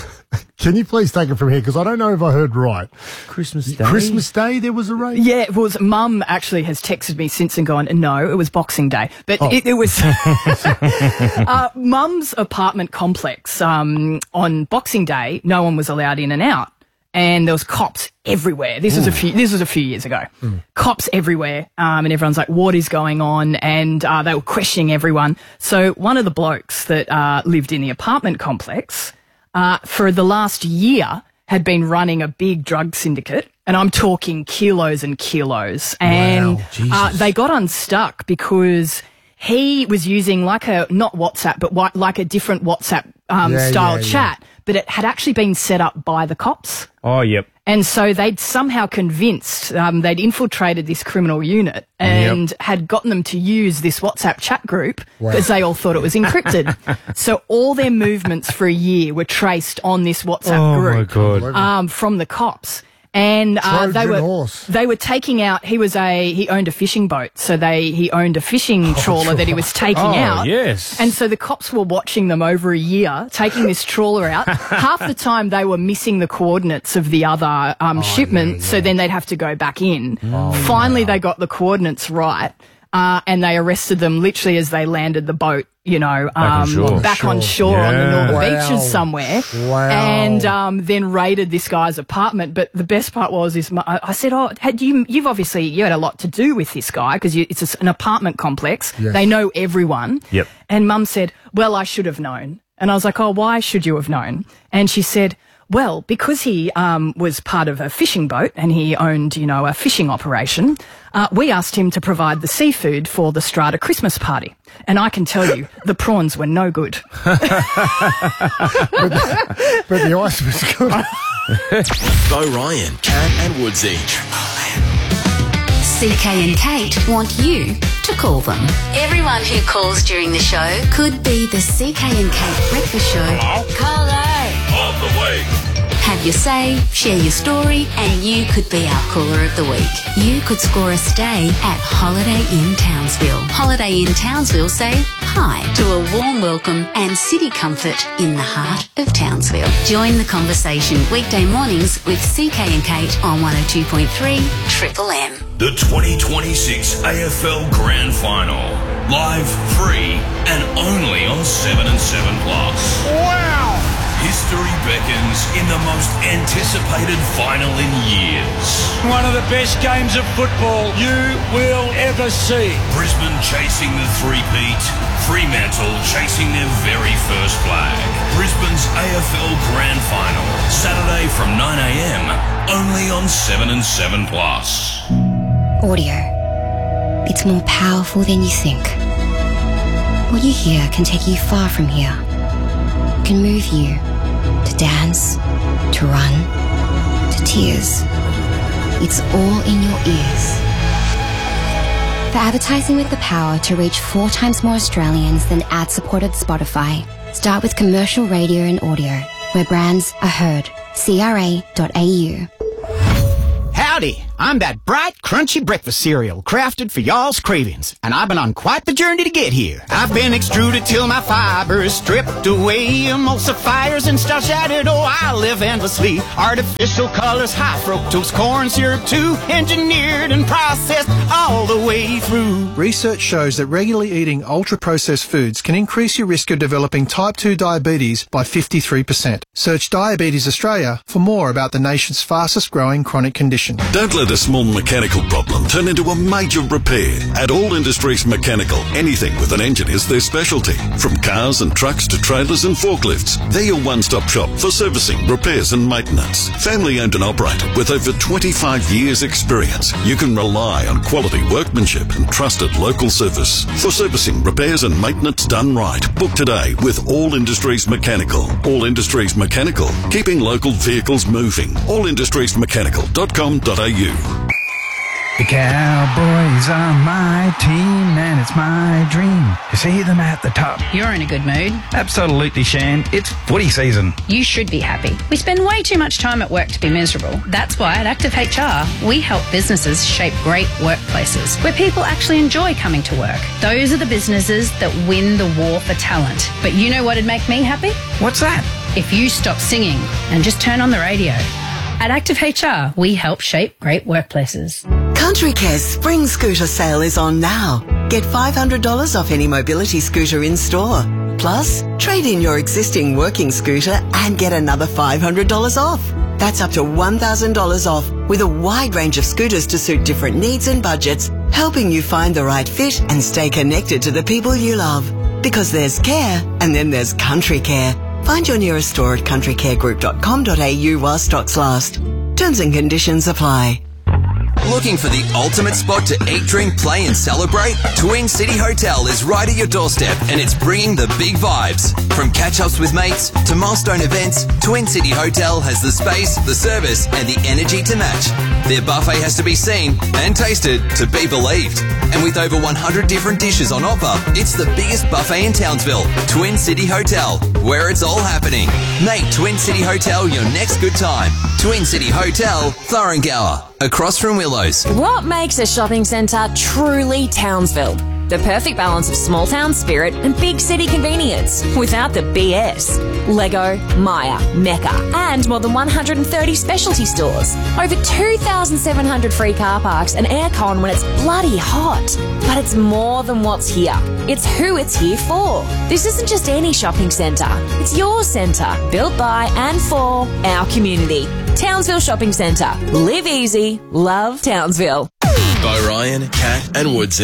can you please take it from here? Because I don't know if I heard right. Christmas Day. Christmas Day, there was a raid? Yeah, it was. Mum actually has texted me since and gone, no, it was Boxing Day. But Oh. it, it was uh, Mum's apartment complex. Um, on Boxing Day, no one was allowed in and out. And there was cops everywhere. This was a few. This was a few years ago. Cops everywhere, um, and everyone's like, "What is going on?" And uh, they were questioning everyone. So one of the blokes that uh, lived in the apartment complex uh, for the last year had been running a big drug syndicate, and I'm talking kilos and kilos. And Wow, Jesus. uh, they got unstuck because he was using like a not WhatsApp, but what, like a different WhatsApp um, Yeah, style yeah, yeah. chat. But it had actually been set up by the cops. Oh, yep. And so they'd somehow convinced, um, they'd infiltrated this criminal unit and had gotten them to use this WhatsApp chat group Wow. because they all thought it was encrypted. So all their movements for a year were traced on this WhatsApp Oh, my group God. um, from the cops. And uh, they Trojan were horse. they were taking out. He was a he owned a fishing boat, so they he owned a fishing trawler that he was taking Oh, out. yes. And so the cops were watching them over a year, taking this trawler out. Half the time they were missing the coordinates of the other um, shipment, so then they'd have to go back in. Finally, they got the coordinates right, uh, and they arrested them literally as they landed the boat, you know, um, on shore. back on Shore. shore on the Yeah. northern Wow. beaches somewhere. Wow. And um, then raided this guy's apartment. But the best part was, is my, I said, "Oh, had you? You've obviously you had a lot to do with this guy because it's a, an apartment complex. Yes. They know everyone." Yep. And Mum said, "Well, I should have known." And I was like, "Oh, why should you have known?" And she said, "Well, because he um, was part of a fishing boat and he owned, you know, a fishing operation, uh, we asked him to provide the seafood for the Strata Christmas party. And I can tell you, the prawns were no good." But the ice was good. Bo Ryan, Kat and Woodsy. C K and Kate want you to call them. Everyone who calls during the show could be the C K and Kate Breakfast Show. Caller. Of the week. Have your say, share your story, and you could be our caller of the week. You could score a stay at Holiday Inn Townsville. Holiday Inn Townsville say hi to a warm welcome and city comfort in the heart of Townsville. Join the conversation weekday mornings with C K and Kate on one oh two point three Triple M. The twenty twenty-six A F L Grand Final. Live, free, and only on seven and seven Plus. Wow. History beckons in the most anticipated final in years. One of the best games of football you will ever see. Brisbane chasing the three-peat. Fremantle chasing their very first flag. Brisbane's A F L Grand Final. Saturday from nine a.m. only on seven and seven plus. Audio. It's more powerful than you think. What you hear can take you far from here. Can move you to dance, to run, to tears. It's all in your ears. For advertising with the power to reach four times more Australians than ad-supported Spotify, start with commercial radio and audio, where brands are heard. C R A dot A U. Howdy, I'm that bright, crunchy breakfast cereal crafted for y'all's cravings, and I've been on quite the journey to get here. I've been extruded till my fibers stripped away, emulsifiers and starch added, oh, I live endlessly. Artificial colors, high fructose corn syrup too, engineered and processed all the way through. Research shows that regularly eating ultra-processed foods can increase your risk of developing type two diabetes by fifty-three percent. Search Diabetes Australia for more about the nation's fastest growing chronic condition. Don't let a small mechanical problem turn into a major repair. At All Industries Mechanical, anything with an engine is their specialty. From cars and trucks to trailers and forklifts, they're your one-stop shop for servicing, repairs and maintenance. Family owned and operated with over twenty-five years experience, you can rely on quality workmanship and trusted local service. For servicing, repairs and maintenance done right, book today with All Industries Mechanical. All Industries Mechanical, keeping local vehicles moving. all industries mechanical dot com dot a u. The Cowboys are my team, and it's my dream to see them at the top. You're in a good mood. Absolutely, Shan. It's footy season. You should be happy. We spend way too much time at work to be miserable. That's why at Active H R, we help businesses shape great workplaces where people actually enjoy coming to work. Those are the businesses that win the war for talent. But you know what'd make me happy? What's that? If you stop singing and just turn on the radio. At Active H R, we help shape great workplaces. Country Care's spring scooter sale is on now. Get five hundred dollars off any mobility scooter in store. Plus, trade in your existing working scooter and get another five hundred dollars off. That's up to one thousand dollars off with a wide range of scooters to suit different needs and budgets, helping you find the right fit and stay connected to the people you love. Because there's care and then there's Country Care. Find your nearest store at country care group dot com dot a u while stocks last. Terms and conditions apply. Looking for the ultimate spot to eat, drink, play and celebrate? Twin City Hotel is right at your doorstep and it's bringing the big vibes. From catch-ups with mates to milestone events, Twin City Hotel has the space, the service and the energy to match. Their buffet has to be seen and tasted to be believed. And with over one hundred different dishes on offer, it's the biggest buffet in Townsville. Twin City Hotel, where it's all happening. Make Twin City Hotel your next good time. Twin City Hotel, Thurrangower, across from Willows. What makes a shopping centre truly Townsville? The perfect balance of small town spirit and big city convenience without the B S. Lego, Maya, Mecca, and more than one hundred thirty specialty stores. Over two thousand seven hundred free car parks and aircon when it's bloody hot. But it's more than what's here. It's who it's here for. This isn't just any shopping centre. It's your centre, built by and for our community. Townsville Shopping Centre. Live easy, love Townsville. Bo Ryan, Kat and Woodsy.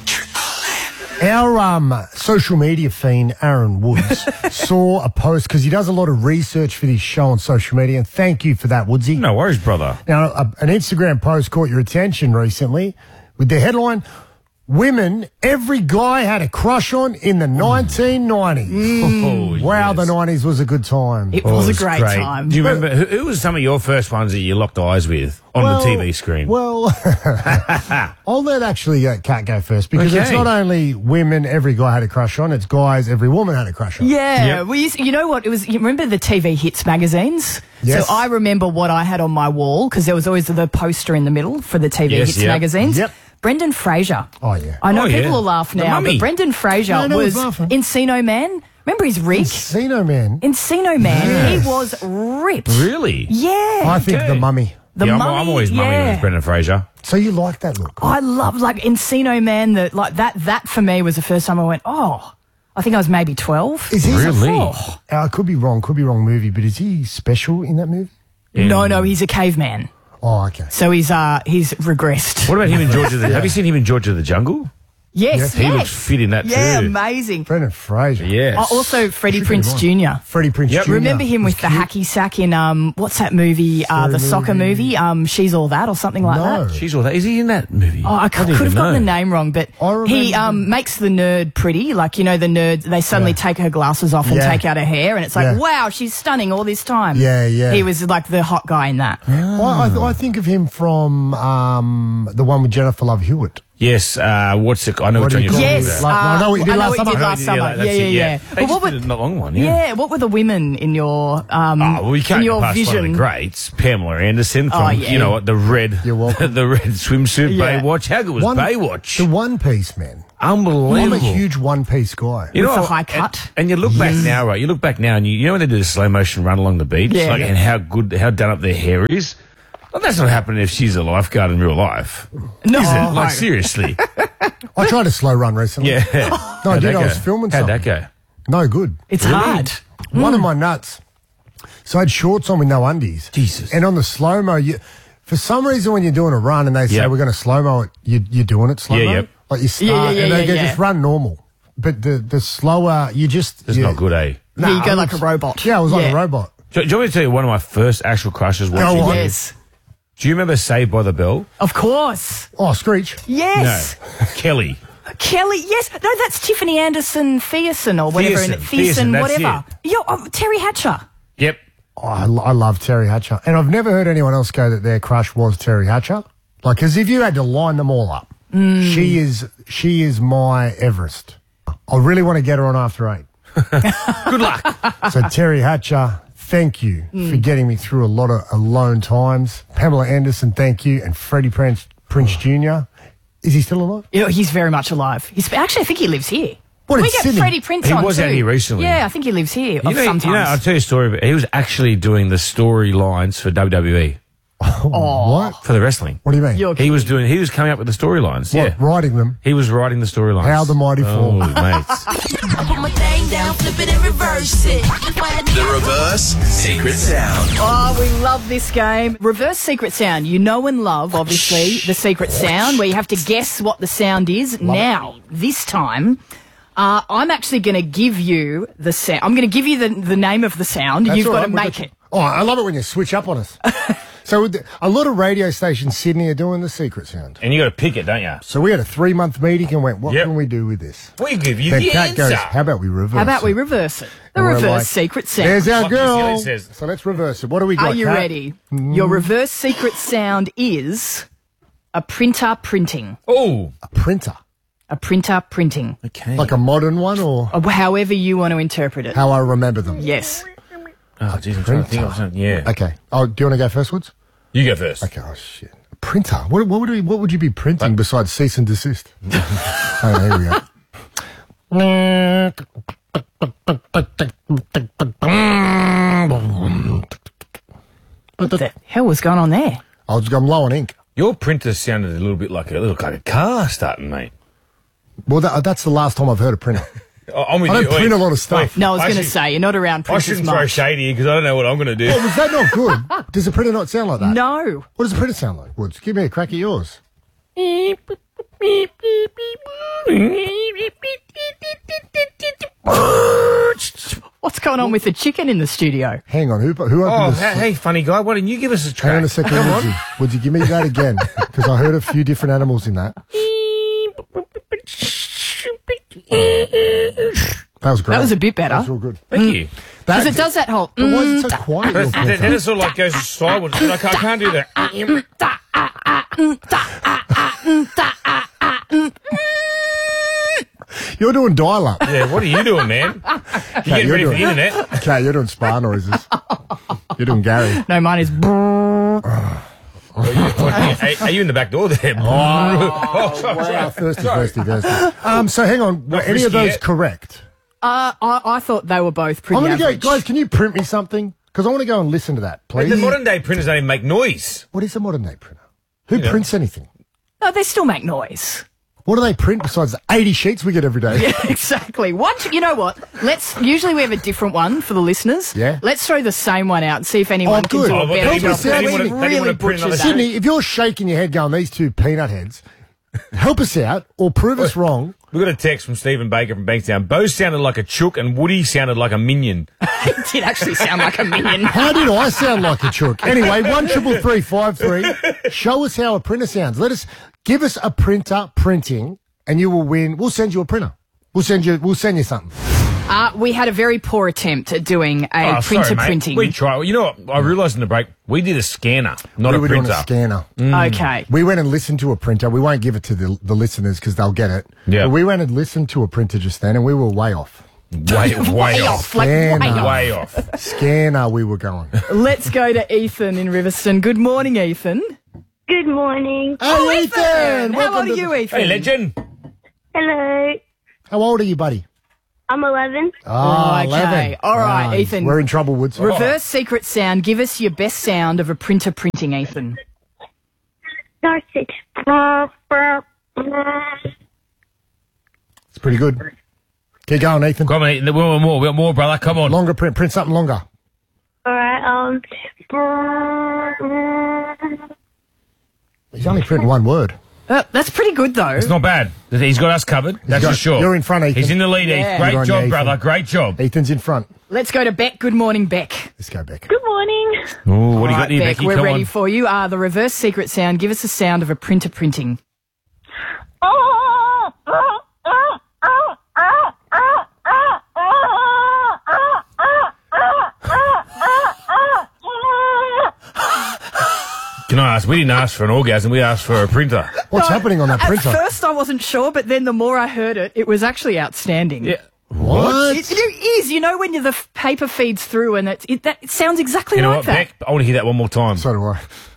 Our um, social media fiend, Aaron Woods, saw a post because he does a lot of research for this show on social media, and thank you for that, Woodsy. No worries, brother. Now, a, an Instagram post caught your attention recently with the headline, Women Every Guy Had a Crush On in the nineteen nineties. Mm. Oh, wow, yes. the nineties was a good time. It was a great, time. Do you remember, who, who was some of your first ones that you locked eyes with on Well, the T V screen? Well, I'll let actually uh, Kat go first because Okay. it's not only women every guy had a crush on, it's guys every woman had a crush on. Yeah, Yep. we used, you know what? It was. You remember the T V hits magazines? Yes. So I remember what I had on my wall because there was always the poster in the middle for the T V Yes, hits yep. magazines. Yep. Brendan Fraser. Oh, yeah. I know Oh, people yeah. will laugh The now, mummy. but Brendan Fraser No, no one's was laughing. Encino Man. Remember his rig? Encino Man. Encino Man. Yes. He was ripped. Really? Yeah. I think Okay. the mummy. The yeah, I'm, Mummy, I'm always mummy yeah. with Brendan Fraser. So you like that look? I love like Encino Man. That like that. That for me was the first time I went, oh, I think I was maybe twelve. Is he Really? Oh, I could be wrong. Could be wrong movie, but is he special in that movie? No, no, he's a caveman. Oh, okay. So he's uh he's regressed. What about him in George of the... Have you seen him in George of the Jungle? Yes, yes. He looks fit in that yeah, too. amazing. Brendan Fraser. Yes. Oh, also, Freddie Should Prinze be Junior Freddie Prinze Yep. Junior Remember him with the hacky sack in um what's that movie? Uh, the Scary soccer movie. movie. Um, She's All That or something like No. that. She's all that. Is he in that movie? Oh, I could, don't could have even gotten the know. name wrong, but I he remember um makes the nerd pretty. Like, you know, the nerds, they suddenly Yeah. take her glasses off and Yeah. take out her hair, and it's like, Yeah. wow, she's stunning all this time. Yeah, yeah. He was like the hot guy in that. I, I, th- I think of him from um, the one with Jennifer Love Hewitt. Yes. Uh, what's it? I know What which do one you you're call talking Yes, it? Like, I know what you did uh, I know last what you summer. did last Yeah, summer. that's Yeah, it, yeah, yeah. They But what just were, did a long one, yeah. yeah. what were the women in your um Oh, well, you can't in get your past vision? one of the greats, Pamela Anderson from, Oh, yeah. you know, the red, You're welcome. the red swimsuit Yeah. Baywatch. How good was One- Baywatch? The One Piece, man. Unbelievable. I'm a huge One Piece guy. You With the what? high And- cut. And, you look back now, right? You look back now, and you, you know when they do the slow motion run along the beach, Yeah. like, Yeah. and how good, how done up their hair is. Well, that's not happening if she's a lifeguard in real life. No. Is it? Like, seriously. I tried a slow run recently. Yeah. No, I How'd did. that I was go? filming How'd something. that go? No good. It's Really? hard. One of my nuts. So I had shorts on with no undies. Jesus. And on the slow mo, you, for some reason, when you're doing a run and they say Yep. we're going to slow mo it, you, you're doing it slow mo. Yeah, yep. Like you start Yeah, yeah, yeah, and they yeah, go, yeah. just run normal. But the the slower you just It's you, not good, eh? Yeah, you go I like a was- robot. Yeah, I was like Yeah. a robot. Do, do you want me to tell you one of my first actual crushes watching? Go on. Yes. Do you remember Saved by the Bell? Of course. Oh, Screech. Yes. No. Kelly. Kelly, yes. No, that's Tiffany Anderson Thiessen or whatever. Thiessen, and Thiessen, Thiessen, that's whatever. Yo, oh, Terry Hatcher. Yep. Oh, I, lo- I love Terry Hatcher. And I've never heard anyone else go that their crush was Terry Hatcher. Like, because if you had to line them all up, Mm. she is she is my Everest. I really want to get her on after eight. Good luck. So, Terry Hatcher, thank you Mm. for getting me through a lot of alone times. Pamela Anderson, thank you. And Freddie Prince, Prince Junior Is he still alive? You know, he's very much alive. He's actually, I think he lives here. What, we in get Sydney? Freddie Prince He on was too. out here recently. Yeah, I think he lives here. You know, sometimes. you know, I'll tell you a story, but he was actually doing the storylines for W W E. What? For the wrestling. What do you mean? You're He was doing, he was coming up with the storylines. What, Yeah. writing them? He was writing the storylines. How the mighty fall. Oh, mates. I put my thing down, flip it and reverse it. The reverse secret sound. Oh, we love this game. Reverse secret sound. You know and love, obviously, the secret sound where you have to guess what the sound is. Now, this time, uh, I'm actually going to give you the sound. I'm going to give you the, the name of the sound. That's You've all got right, to we've make got it. you- Oh, I love it when you switch up on us. So with the- a lot of radio stations, Sydney, are doing the secret sound. And you got to pick it, don't you? So we had a three-month meeting and went, what Yep. can we do with this? We give you Then the Kat answer. goes, how about we reverse How about we it? reverse it? The And we're reverse like, secret sound. There's our Like you see what girl. it says. So let's reverse it. What do we got, Are you Kat? ready? Your reverse secret sound is a printer printing. Oh. A printer. A printer printing. Okay. Like a modern one or Or however you want to interpret it. how I remember them? Yes. Oh, geez, I'm trying to think of something. Yeah. Okay. Oh, do you want to go first, Woods? You go first. Okay. Oh, shit. A printer. What, what, would, we, what would you be printing besides cease and desist? Oh, here we go. What the hell was going on there? I was, I'm low on ink. Your printer sounded a little bit like a, looked like a car starting, mate. Well, that, that's the last time I've heard a printer. Oh, I'm with I you. don't print Wait, a lot of stuff. wait. No, I was going to should- say, you're not around I printers shouldn't throw much. shade here because I don't know what I'm going to do. Oh, was that not good? Does a printer not sound like that? No. What does a printer sound like, Woods? Give me a crack at yours. What's going on with the chicken in the studio? Hang on, who, who opened Oh, this? hey, hey, funny guy, why didn't you give us a track? Hang on a second, Come Woodsy. on. Woodsy, give me that again. Because I heard a few different animals in that. That was great. That was a bit better. That was real good. Thank you. Because it does that whole... But why is it mm, so quiet? But your then, printer? then it sort of like goes sideways. I can't, I can't do that. You're doing dial-up. Yeah, what are you doing, man? You Okay, getting you're ready for the doing- internet? Okay, you're doing spa noises. You're doing Gary. No, mine is... Are, are you in the back door there? Oh, sorry, Wow, sorry. thirsty, Sorry. thirsty, thirsty. Um, so hang on. Were Not any of frisky those yet. correct? Uh, I, I thought they were both pretty I'm going to go, average. guys, can you print me something? Because I want to go and listen to that, But please. the modern day printers don't even make noise. What is a modern day printer? Who You know. prints anything? No, they still make noise. What What do they print besides the eighty sheets we get every day? Yeah, exactly. What? You know what? Let's. Usually we have a different one for the listeners. Yeah. Let's throw the same one out and see if anyone Oh, can good. do Oh, a well, better help job. us out, Really, Sydney. really butchers that. Sydney, if you're shaking your head going, these two peanut heads, help us out or prove us wrong. We got a text from Stephen Baker from Bankstown. Bo sounded like a chook and Woody sounded like a minion. It did actually sound like a minion. How did I sound like a chook? Anyway, one triple three five three. Show us how a printer sounds. Let us give us a printer printing, and you will win. We'll send you a printer. We'll send you. We'll send you something. Uh, we had a very poor attempt at doing a Oh, printer sorry, mate. printing. We tried. You know what? I realised in the break, we did a scanner, not we a were printer. doing a scanner. Mm. Okay. We went and listened to a printer. We won't give it to the, the listeners because they'll get it. Yeah. But we went and listened to a printer just then, and we were way off. Way, way, Way off. off, like way Scanner. off. Way off. Scanner, we were going. Let's go to Ethan in Riverstone. Good morning, Ethan. Good morning. Oh, Hey, Ethan! Ethan! How Welcome old are to you, the- Ethan? Hey, legend. Hello. How old are you, buddy? I'm eleven. Oh, Okay. eleven. All right, Ah, Ethan. We're in trouble, Woods. Reverse secret sound. Give us your best sound of a printer printing, Ethan. Sausage. It's pretty good. Keep going, Ethan. Come on, Ethan. We want more. We want more, brother. Come on. Longer print. Print something longer. All right. Um. He's only printing one word. Uh, that's pretty good, though. It's not bad. He's got us covered. That's got- for sure. you're in front, Ethan. He's in the lead, Yeah. Ethan. Good Great on job, you, Ethan. brother. Great job. Ethan's in front. Let's go to Beck. Good morning, Beck. Let's go, Beck. Good morning. Oh, what do you All got right, there, Beck, Becky? we're Come ready on. for you. Uh, the reverse secret sound. Give us a sound of a printer printing. Can I ask? We didn't ask for an orgasm. We asked for a printer. What's happening on that printer? At first, I wasn't sure, but then the more I heard it, it was actually outstanding. Yeah. What? It, it is. You know when you, the f- paper feeds through and it, it, that, it sounds exactly You know like what, that. Beck? I want to hear that one more time. So do I.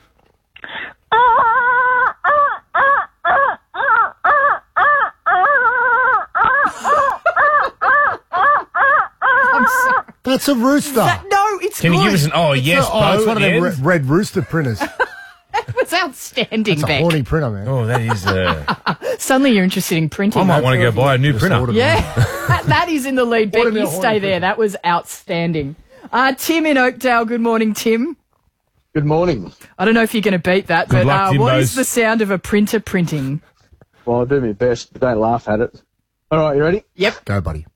I'm sorry. That's a rooster. That, no, it's Can good. you give us an? Oh, yes, oh, Bo, it's one of them again? red, red rooster printers. That was outstanding, It's a Beck. horny printer, man. Oh, that is. Uh, Suddenly you're interested in printing. I might want to go buy a new printer. Yeah, that, that is in the lead. Beck, What a you horny stay there. printer. That was outstanding. Uh, Tim in Oakdale. Good morning, Tim. Good morning. I don't know if you're going to beat that, Good but luck, uh, what Timbos. is the sound of a printer printing? Well, I'll do my best, but don't laugh at it. All right, you ready? Yep. Go, buddy.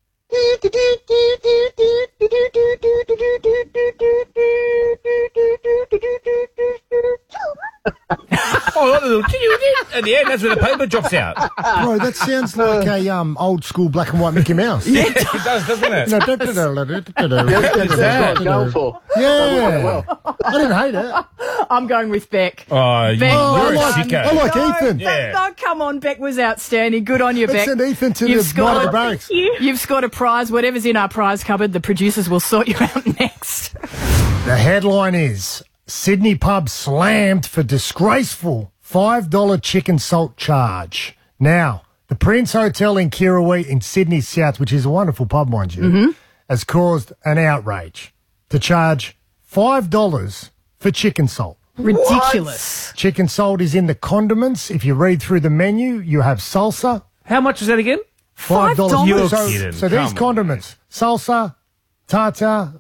Oh, that little at the end, that's where the paper drops out. Bro, that sounds like a um old school black and white Mickey Mouse. Yeah, it does, doesn't it? No, That's what I was going for. Yeah. I didn't hate it. I'm going with Beck. Oh, you, Beck, Oh, I you're a like, sicko. I like No, Ethan. Yeah. No, come on, Beck was outstanding. Good on you, Let's Beck. send Ethan to You've the night of the scored- barracks. You've scored a prize. Whatever's in our prize cupboard, the producers will sort you out next. The headline is Sydney pub slammed for disgraceful five dollar chicken salt charge. Now, the Prince Hotel in Kirrawee in Sydney South, which is a wonderful pub, mind you, Mm-hmm. has caused an outrage to charge five dollars for chicken salt. Ridiculous. Chicken salt is in the condiments. If you read through the menu, you have salsa. How much is that again? Five $5? dollars. You're So, kidding. so these Come on. condiments: salsa, tartar,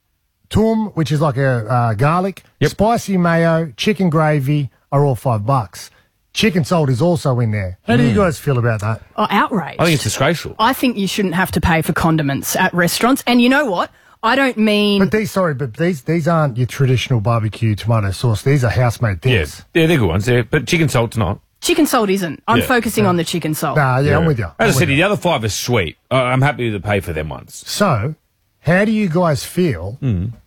tum, which is like a uh, garlic, Yep. spicy mayo, chicken gravy are all five bucks. Chicken salt is also in there. How do you guys feel about that? Oh, outrage. I think it's disgraceful. I think you shouldn't have to pay for condiments at restaurants. And you know what? I don't mean... But these, sorry, but these these aren't your traditional barbecue tomato sauce. These are house-made things. Yes. Yeah, they're good ones. Yeah, but chicken salt's not. Chicken salt isn't. I'm Yeah. focusing on the chicken salt. Nah, yeah, I'm with you. I'm As I with said, you. the other five are sweet. Uh, I'm happy to pay for them ones. So, how do you guys feel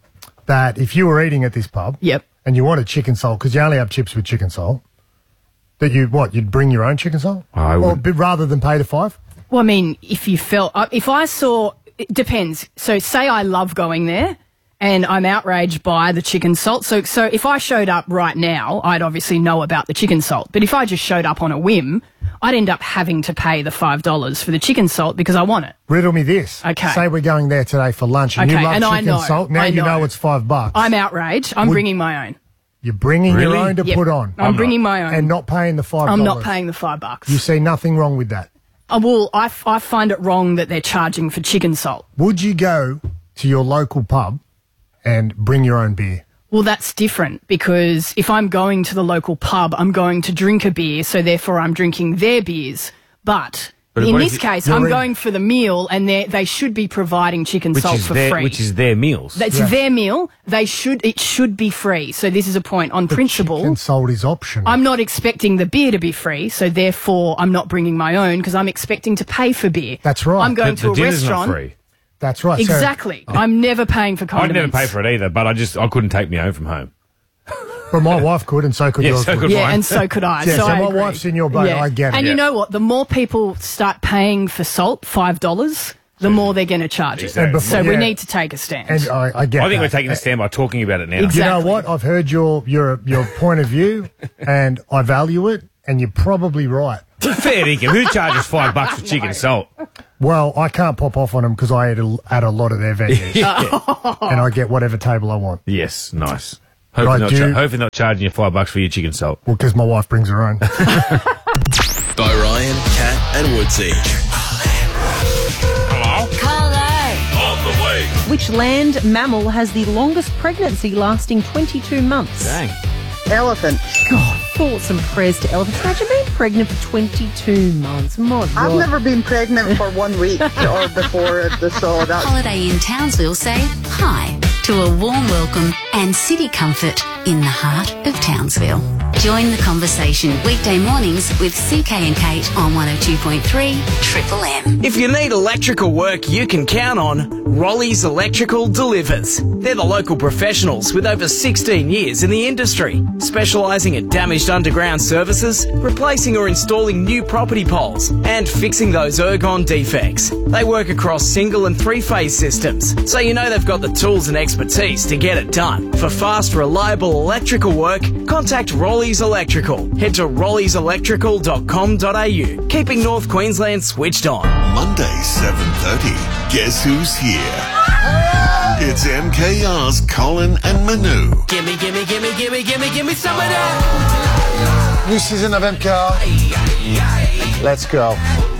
that if you were eating at this pub Yep. and you wanted chicken salt, because you only have chips with chicken salt, that you, what, you'd bring your own chicken salt? I Or would. bit rather than pay the five? Well, I mean, if you felt... Uh, if I saw... It depends. So say I love going there and I'm outraged by the chicken salt. So so if I showed up right now, I'd obviously know about the chicken salt. But if I just showed up on a whim, I'd end up having to pay the five dollars for the chicken salt because I want it. Riddle me this. Okay. Say we're going there today for lunch and Okay, you love and I chicken know, salt. Now I you know. know. it's five bucks. I'm outraged. I'm Would- bringing my own. You're bringing Really? your own to Yep. put on. I'm bringing my own. And not paying the five dollars. I'm not paying the five bucks. You see nothing wrong with that. Oh, well, I, f- I find it wrong that they're charging for chicken salt. Would you go to your local pub and bring your own beer? Well, that's different because if I'm going to the local pub, I'm going to drink a beer, so therefore I'm drinking their beers. But, But in what this if it- case, You're I'm in- going for the meal, and they they should be providing chicken Which salt is for their, free. which is their meals. That's Yeah. their meal. They should it should be free. So this is a point on principle. Chicken salt is optional. I'm not expecting the beer to be free, so therefore I'm not bringing my own because I'm expecting to pay for beer. That's right. I'm going the, to the a dinner's restaurant. not free. That's right. So- Exactly. I'm never paying for I'd condiments. never pay for it either, but I just I couldn't take me home from home. but my wife could, and so could Yeah, yours. so would. could Yeah, mine. and so could I. Yeah, so so I my agree. wife's in your boat. I get it. And you Yeah. know what? The more people start paying for salt, five dollars, the more they're going to charge it. Exactly. So we Yeah. need to take a stand. And I, I get I think that. we're taking a stand by talking about it now. You know Exactly. what? I've heard your your your point of view, and I value it. And you're probably right. Fair dinkum. Who charges five bucks for chicken salt? Well, I can't pop off on them because I eat a, at a lot of their venues, and I get whatever table I want. Yes, nice. But I Hopefully not, do- cha- hopefully not charging you five bucks for your chicken salt. Well, because my wife brings her own. By Ryan, Kat and Woodsy. Hello? On the way. Which land mammal has the longest pregnancy lasting twenty-two months? Dang. Elephant. God, thoughts and prayers to elephants. Imagine being pregnant for twenty-two months. My God. I've never been pregnant for one week or before the so that. Holiday in Townsville say hi to a warm welcome and city comfort in the heart of Townsville. Join the conversation weekday mornings with C K and Kate on one oh two point three Triple M. If you need electrical work you can count on, Rollies Electrical delivers. They're the local professionals with over sixteen years in the industry, specialising in damaged underground services, replacing or installing new property poles, and fixing those ergon defects. They work across single and three-phase systems, so you know they've got the tools and expertise to get it done. For fast, reliable electrical work, contact Rollies Electrical. Head to rollies electrical dot com dot a u, keeping North Queensland switched on. Monday, seven thirty. Guess who's here? It's M K R's Colin and Manu. Gimme, gimme, gimme, gimme, gimme, gimme some of that. New season of M K R. Let's go.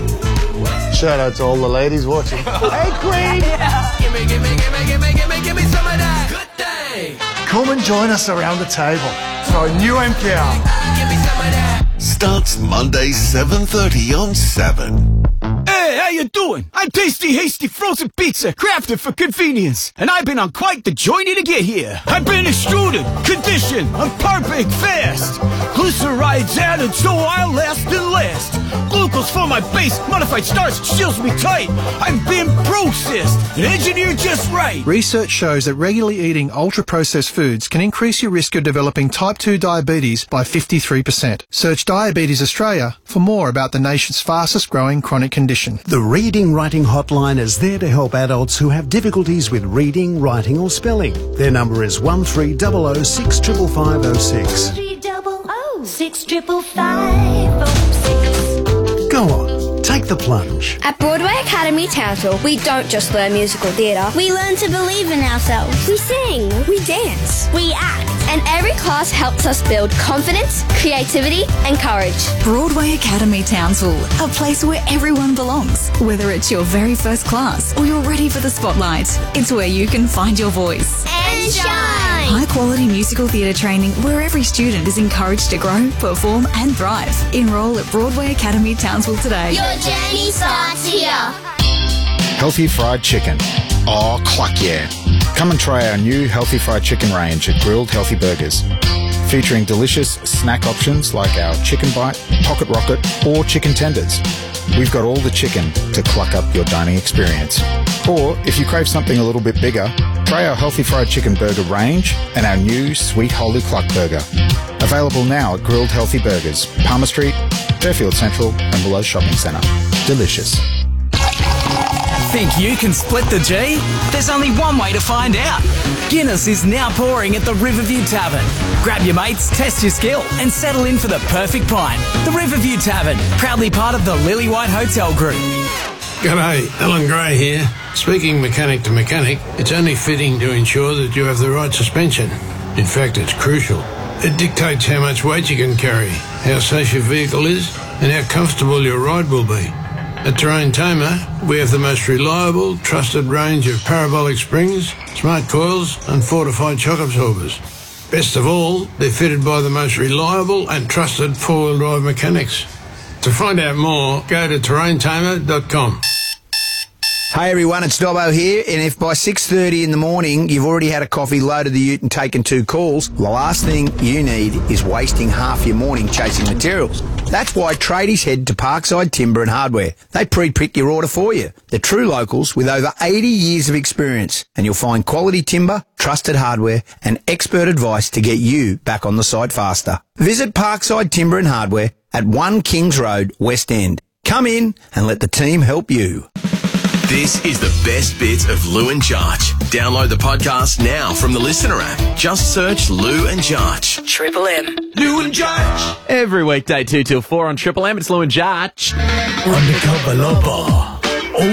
Shout out to all the ladies watching. Hey, Queen! Gimme, gimme, gimme, gimme, gimme, gimme some of that. Good day. Come and join us around the table for a new M K R. Give me some of that. Starts Monday, seven thirty on seven. Hey, how you doing? I'm Tasty Hasty Frozen Pizza, crafted for convenience, and I've been on quite the journey to get here. I've been extruded, conditioned, and perfect fast. Glycerides added so I'll last and last. Glucose for my base, modified starch seals me tight. I've been processed and engineered just right. Research shows that regularly eating ultra-processed foods can increase your risk of developing type two diabetes by fifty-three percent. Search Diabetes Australia for more about the nation's fastest growing chronic condition. The Reading Writing Hotline is there to help adults who have difficulties with reading, writing or spelling. Their number is one three zero zero six five five five zero six. Three double O six triple five oh six. Go on, take the plunge. At Broadway Academy Townsville, we don't just learn musical theatre. We learn to believe in ourselves. We sing. We dance. We act. And every class helps us build confidence, creativity, and courage. Broadway Academy Townsville, a place where everyone belongs. Whether it's your very first class or you're ready for the spotlight, it's where you can find your voice. And shine! High quality musical theatre training where every student is encouraged to grow, perform, and thrive. Enrol at Broadway Academy Townsville today. Your journey starts here. Healthy fried chicken. Oh, cluck yeah. Come and try our new Healthy Fried Chicken range at Grilled Healthy Burgers. Featuring delicious snack options like our chicken bite, pocket rocket, or chicken tenders. We've got all the chicken to cluck up your dining experience. Or, if you crave something a little bit bigger, try our Healthy Fried Chicken Burger range and our new Sweet Holy Cluck Burger. Available now at Grilled Healthy Burgers, Palmer Street, Fairfield Central and Willows Shopping Centre. Delicious. Think you can split the G? There's only one way to find out. Guinness is now pouring at the Riverview Tavern. Grab your mates, test your skill, and settle in for the perfect pint. The Riverview Tavern, proudly part of the Lily White Hotel Group. G'day, Alan Gray here. Speaking mechanic to mechanic, it's only fitting to ensure that you have the right suspension. In fact, it's crucial. It dictates how much weight you can carry, how safe your vehicle is, and how comfortable your ride will be. At Terrain Tamer, we have the most reliable, trusted range of parabolic springs, smart coils, and fortified shock absorbers. Best of all, they're fitted by the most reliable and trusted four-wheel drive mechanics. To find out more, go to terrain tamer dot com. Hey everyone, it's Dobbo here, and if by six thirty in the morning you've already had a coffee, loaded the ute and taken two calls, the last thing you need is wasting half your morning chasing materials. That's why tradies head to Parkside Timber and Hardware. They pre-pick your order for you. They're true locals with over eighty years of experience, and you'll find quality timber, trusted hardware and expert advice to get you back on the side faster. Visit Parkside Timber and Hardware at one Kings Road, West End. Come in and let the team help you. This is the best bits of Lou and Jarch. Download the podcast now from the Listener app. Just search Lou and Jarch. Triple M. Lou and Jarch. Every weekday, two till four on Triple M. It's Lou and Jarch. Undercover lover.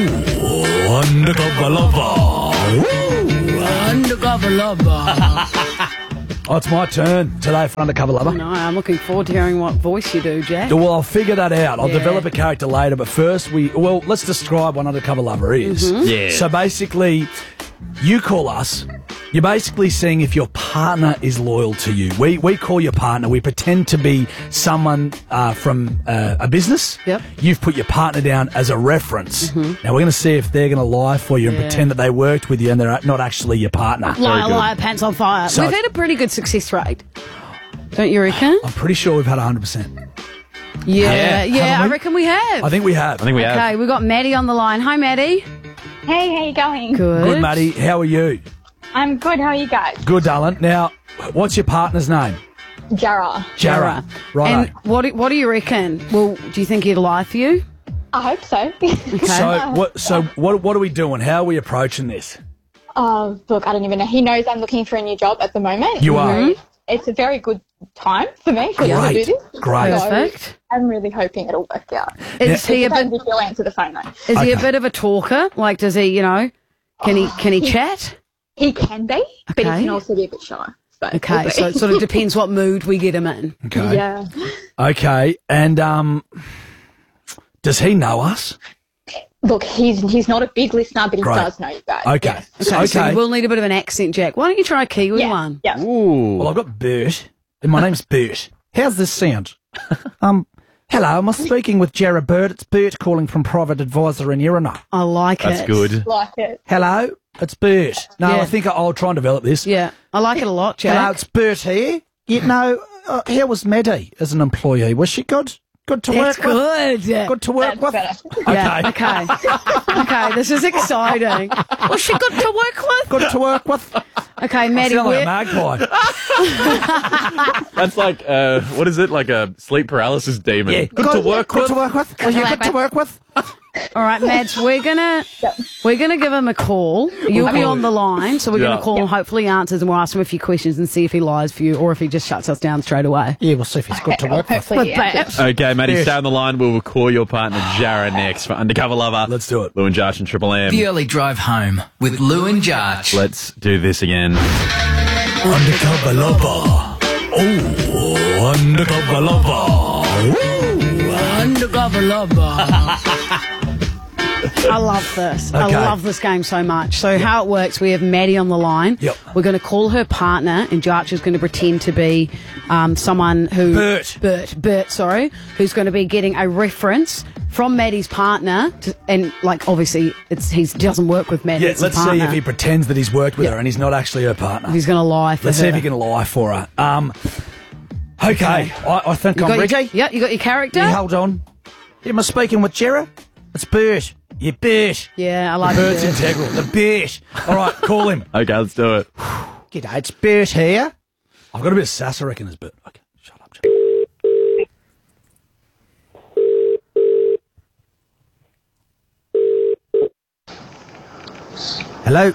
Oh, undercover lover. Ooh, Undercover lover. Oh, it's my turn today for Undercover Lover. No, I'm looking forward to hearing what voice you do, Jack. Well, I'll figure that out. I'll Yeah. develop a character later, but first we... Well, let's describe what Undercover Lover is. Mhm. Yeah. So basically, you call us. You're basically seeing if your partner is loyal to you. We we call your partner. We pretend to be someone uh, from uh, a business. Yep. You've put your partner down as a reference. Mhm. Now, we're going to see if they're going to lie for you and Yeah. pretend that they worked with you and they're not actually your partner. Liar, liar, pants on fire. So- We've had a pretty good success rate. Don't you reckon? I'm pretty sure we've had one hundred percent. Yeah, yeah, Haven't I we? reckon we have. I think we have. I think Okay, we've got Maddie on the line. Hi, Maddie. Hey, how you going? Good. Good, Maddie. How are you? I'm good. How are you guys? Good, darling. Now, what's your partner's name? Jara. Jara. Right. And what do, what do you reckon? Well, do you think he'd lie for you? I hope so. So what? So what? What are we doing? How are we approaching this? Oh, look, I don't even know. He knows I'm looking for a new job at the moment. You are? So it's a very good time for me for Great. to do this. Great. So Perfect. I'm really hoping it'll work out. Is he a It depends bit? if he'll answer the phone though. Is he a Okay. bit of a talker? Like, does he? You know, can he? Can he chat? He can be, but he Okay. can also be a bit shy. So Okay, we'll so it see. sort of depends what mood we get him in. Okay. Yeah. Okay. And um, does he know us? Look, he's he's not a big listener, but he Great. does know you guys. Okay. Yes. Okay, so we'll need a bit of an accent, Jack. Why don't you try a Kiwi Yeah, one? yeah. Ooh. Well, I've got Bert, and my name's Bert. How's this sound? um, hello, am I speaking with Jarrah Burt? It's Bert calling from Private Advisor in Irina. I like That's it. good. Like it. Hello, it's Bert. No, Yeah. I think I'll try and develop this. Yeah, I like it a lot, Jack. Hello, it's Bert here. You know, uh, how was Maddie as an employee? Was she good? Good to That's work with? good. Good to work That's with? better. Yeah, okay. Okay, this is exciting. Was she good to work with? Good to work with? Okay, I Maddie, sound like a where, magpie. That's like, uh, what is it? Like a sleep paralysis demon. Yeah, Good to work Good with. to work with? Are you good to work with? all right, Mads, we're gonna we're gonna give him a call. You'll be on the line, so we're Yeah. gonna call him. Hopefully, he answers, and we'll ask him a few questions and see if he lies for you or if he just shuts us down straight away. Yeah, we'll see if he's good to work with. Hopefully, yeah. Babs. Okay, Maddie, Yes. stay on the line. We will call your partner, Jarrah, next for Undercover Lover. Let's do it. Lou and Jarch and Triple M. The early drive home with Lou and Jarch. Let's do this again. Undercover lover. Oh, undercover lover. Ooh, Undercover lover. I love this. Okay. I love this game so much. So how it works, we have Maddie on the line. Yep. We're going to call her partner, and Jarch is going to pretend to be um, someone who... Bert. Bert. Bert, sorry. Who's going to be getting a reference from Maddie's partner. To, and, like, obviously, it's he doesn't work with Maddie. Yeah, it's a let's see partner. if he pretends that he's worked with her and he's not actually her partner. He's going to lie for Let's her. see if he can lie for her. Um, okay, I, I think You I'm got ready. Your, yeah, you got your character? Yeah, hold on. Am I speaking with Jarrah? It's Bert. Yeah, Bert. Yeah, I like Bert's Bert. integral. The Bert. All right, call him. Okay, let's do it. G'day, it's Bert here. I've got a bit of sass, I reckon, as Bert. Okay, shut up. Shut up. Hello?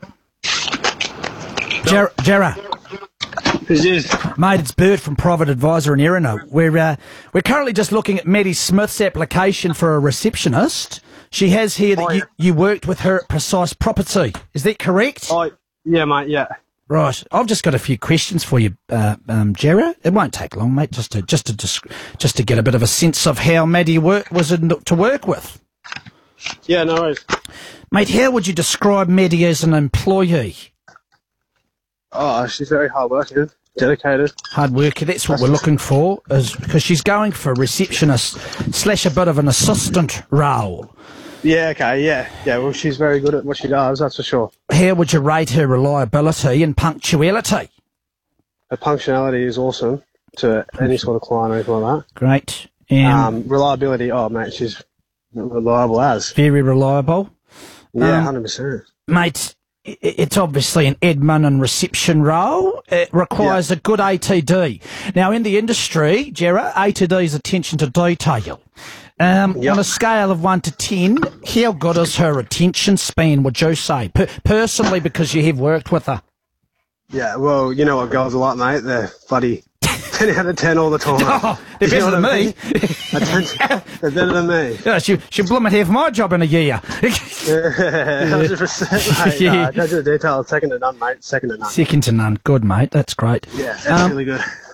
Jar- Jarrah. Who's this? Mate, it's Bert from Private Advisor in Irina. We're, uh, we're currently just looking at Maddie Smith's application for a receptionist. She has here that Oh, you, yeah. you worked with her at Precise Property. Is that correct? Oh, yeah, mate, yeah. Right. I've just got a few questions for you, uh, um, Jerry. It won't take long, mate, just to just to just, just to get a bit of a sense of how Maddie work, was in, to work with. Yeah, no worries. Mate, how would you describe Maddie as an employee? Oh, she's very hardworking, dedicated. Hard worker, that's what we're looking for, is because she's going for a receptionist slash a bit of an assistant role. Yeah, okay, yeah. Yeah, well, she's very good at what she does, that's for sure. How would you rate her reliability and punctuality? Her punctuality is awesome to any sort of client or anything like that. Great. Um, um, reliability, oh, mate, she's reliable as. Very reliable. Yeah, um, one hundred percent. Mate, it's obviously an admin and reception role. It requires yeah. a good A T D. Now, in the industry, Gerard, A T D is attention to detail. Um, yep. On a scale of one to ten, how good is her attention span, would you say? Per- personally, because you have worked with her. Yeah, well, you know what girls are like, mate. They're bloody ten out of ten all the time. Oh, they're better than me. They're better than me. Yeah, she, she'll blooming have my job in a year. Yeah, one hundred percent, mate. Yeah. Uh, go to the detail. Second to none, mate. Second to none. Second to none. Good, mate. That's great. Yeah, that's um, really good.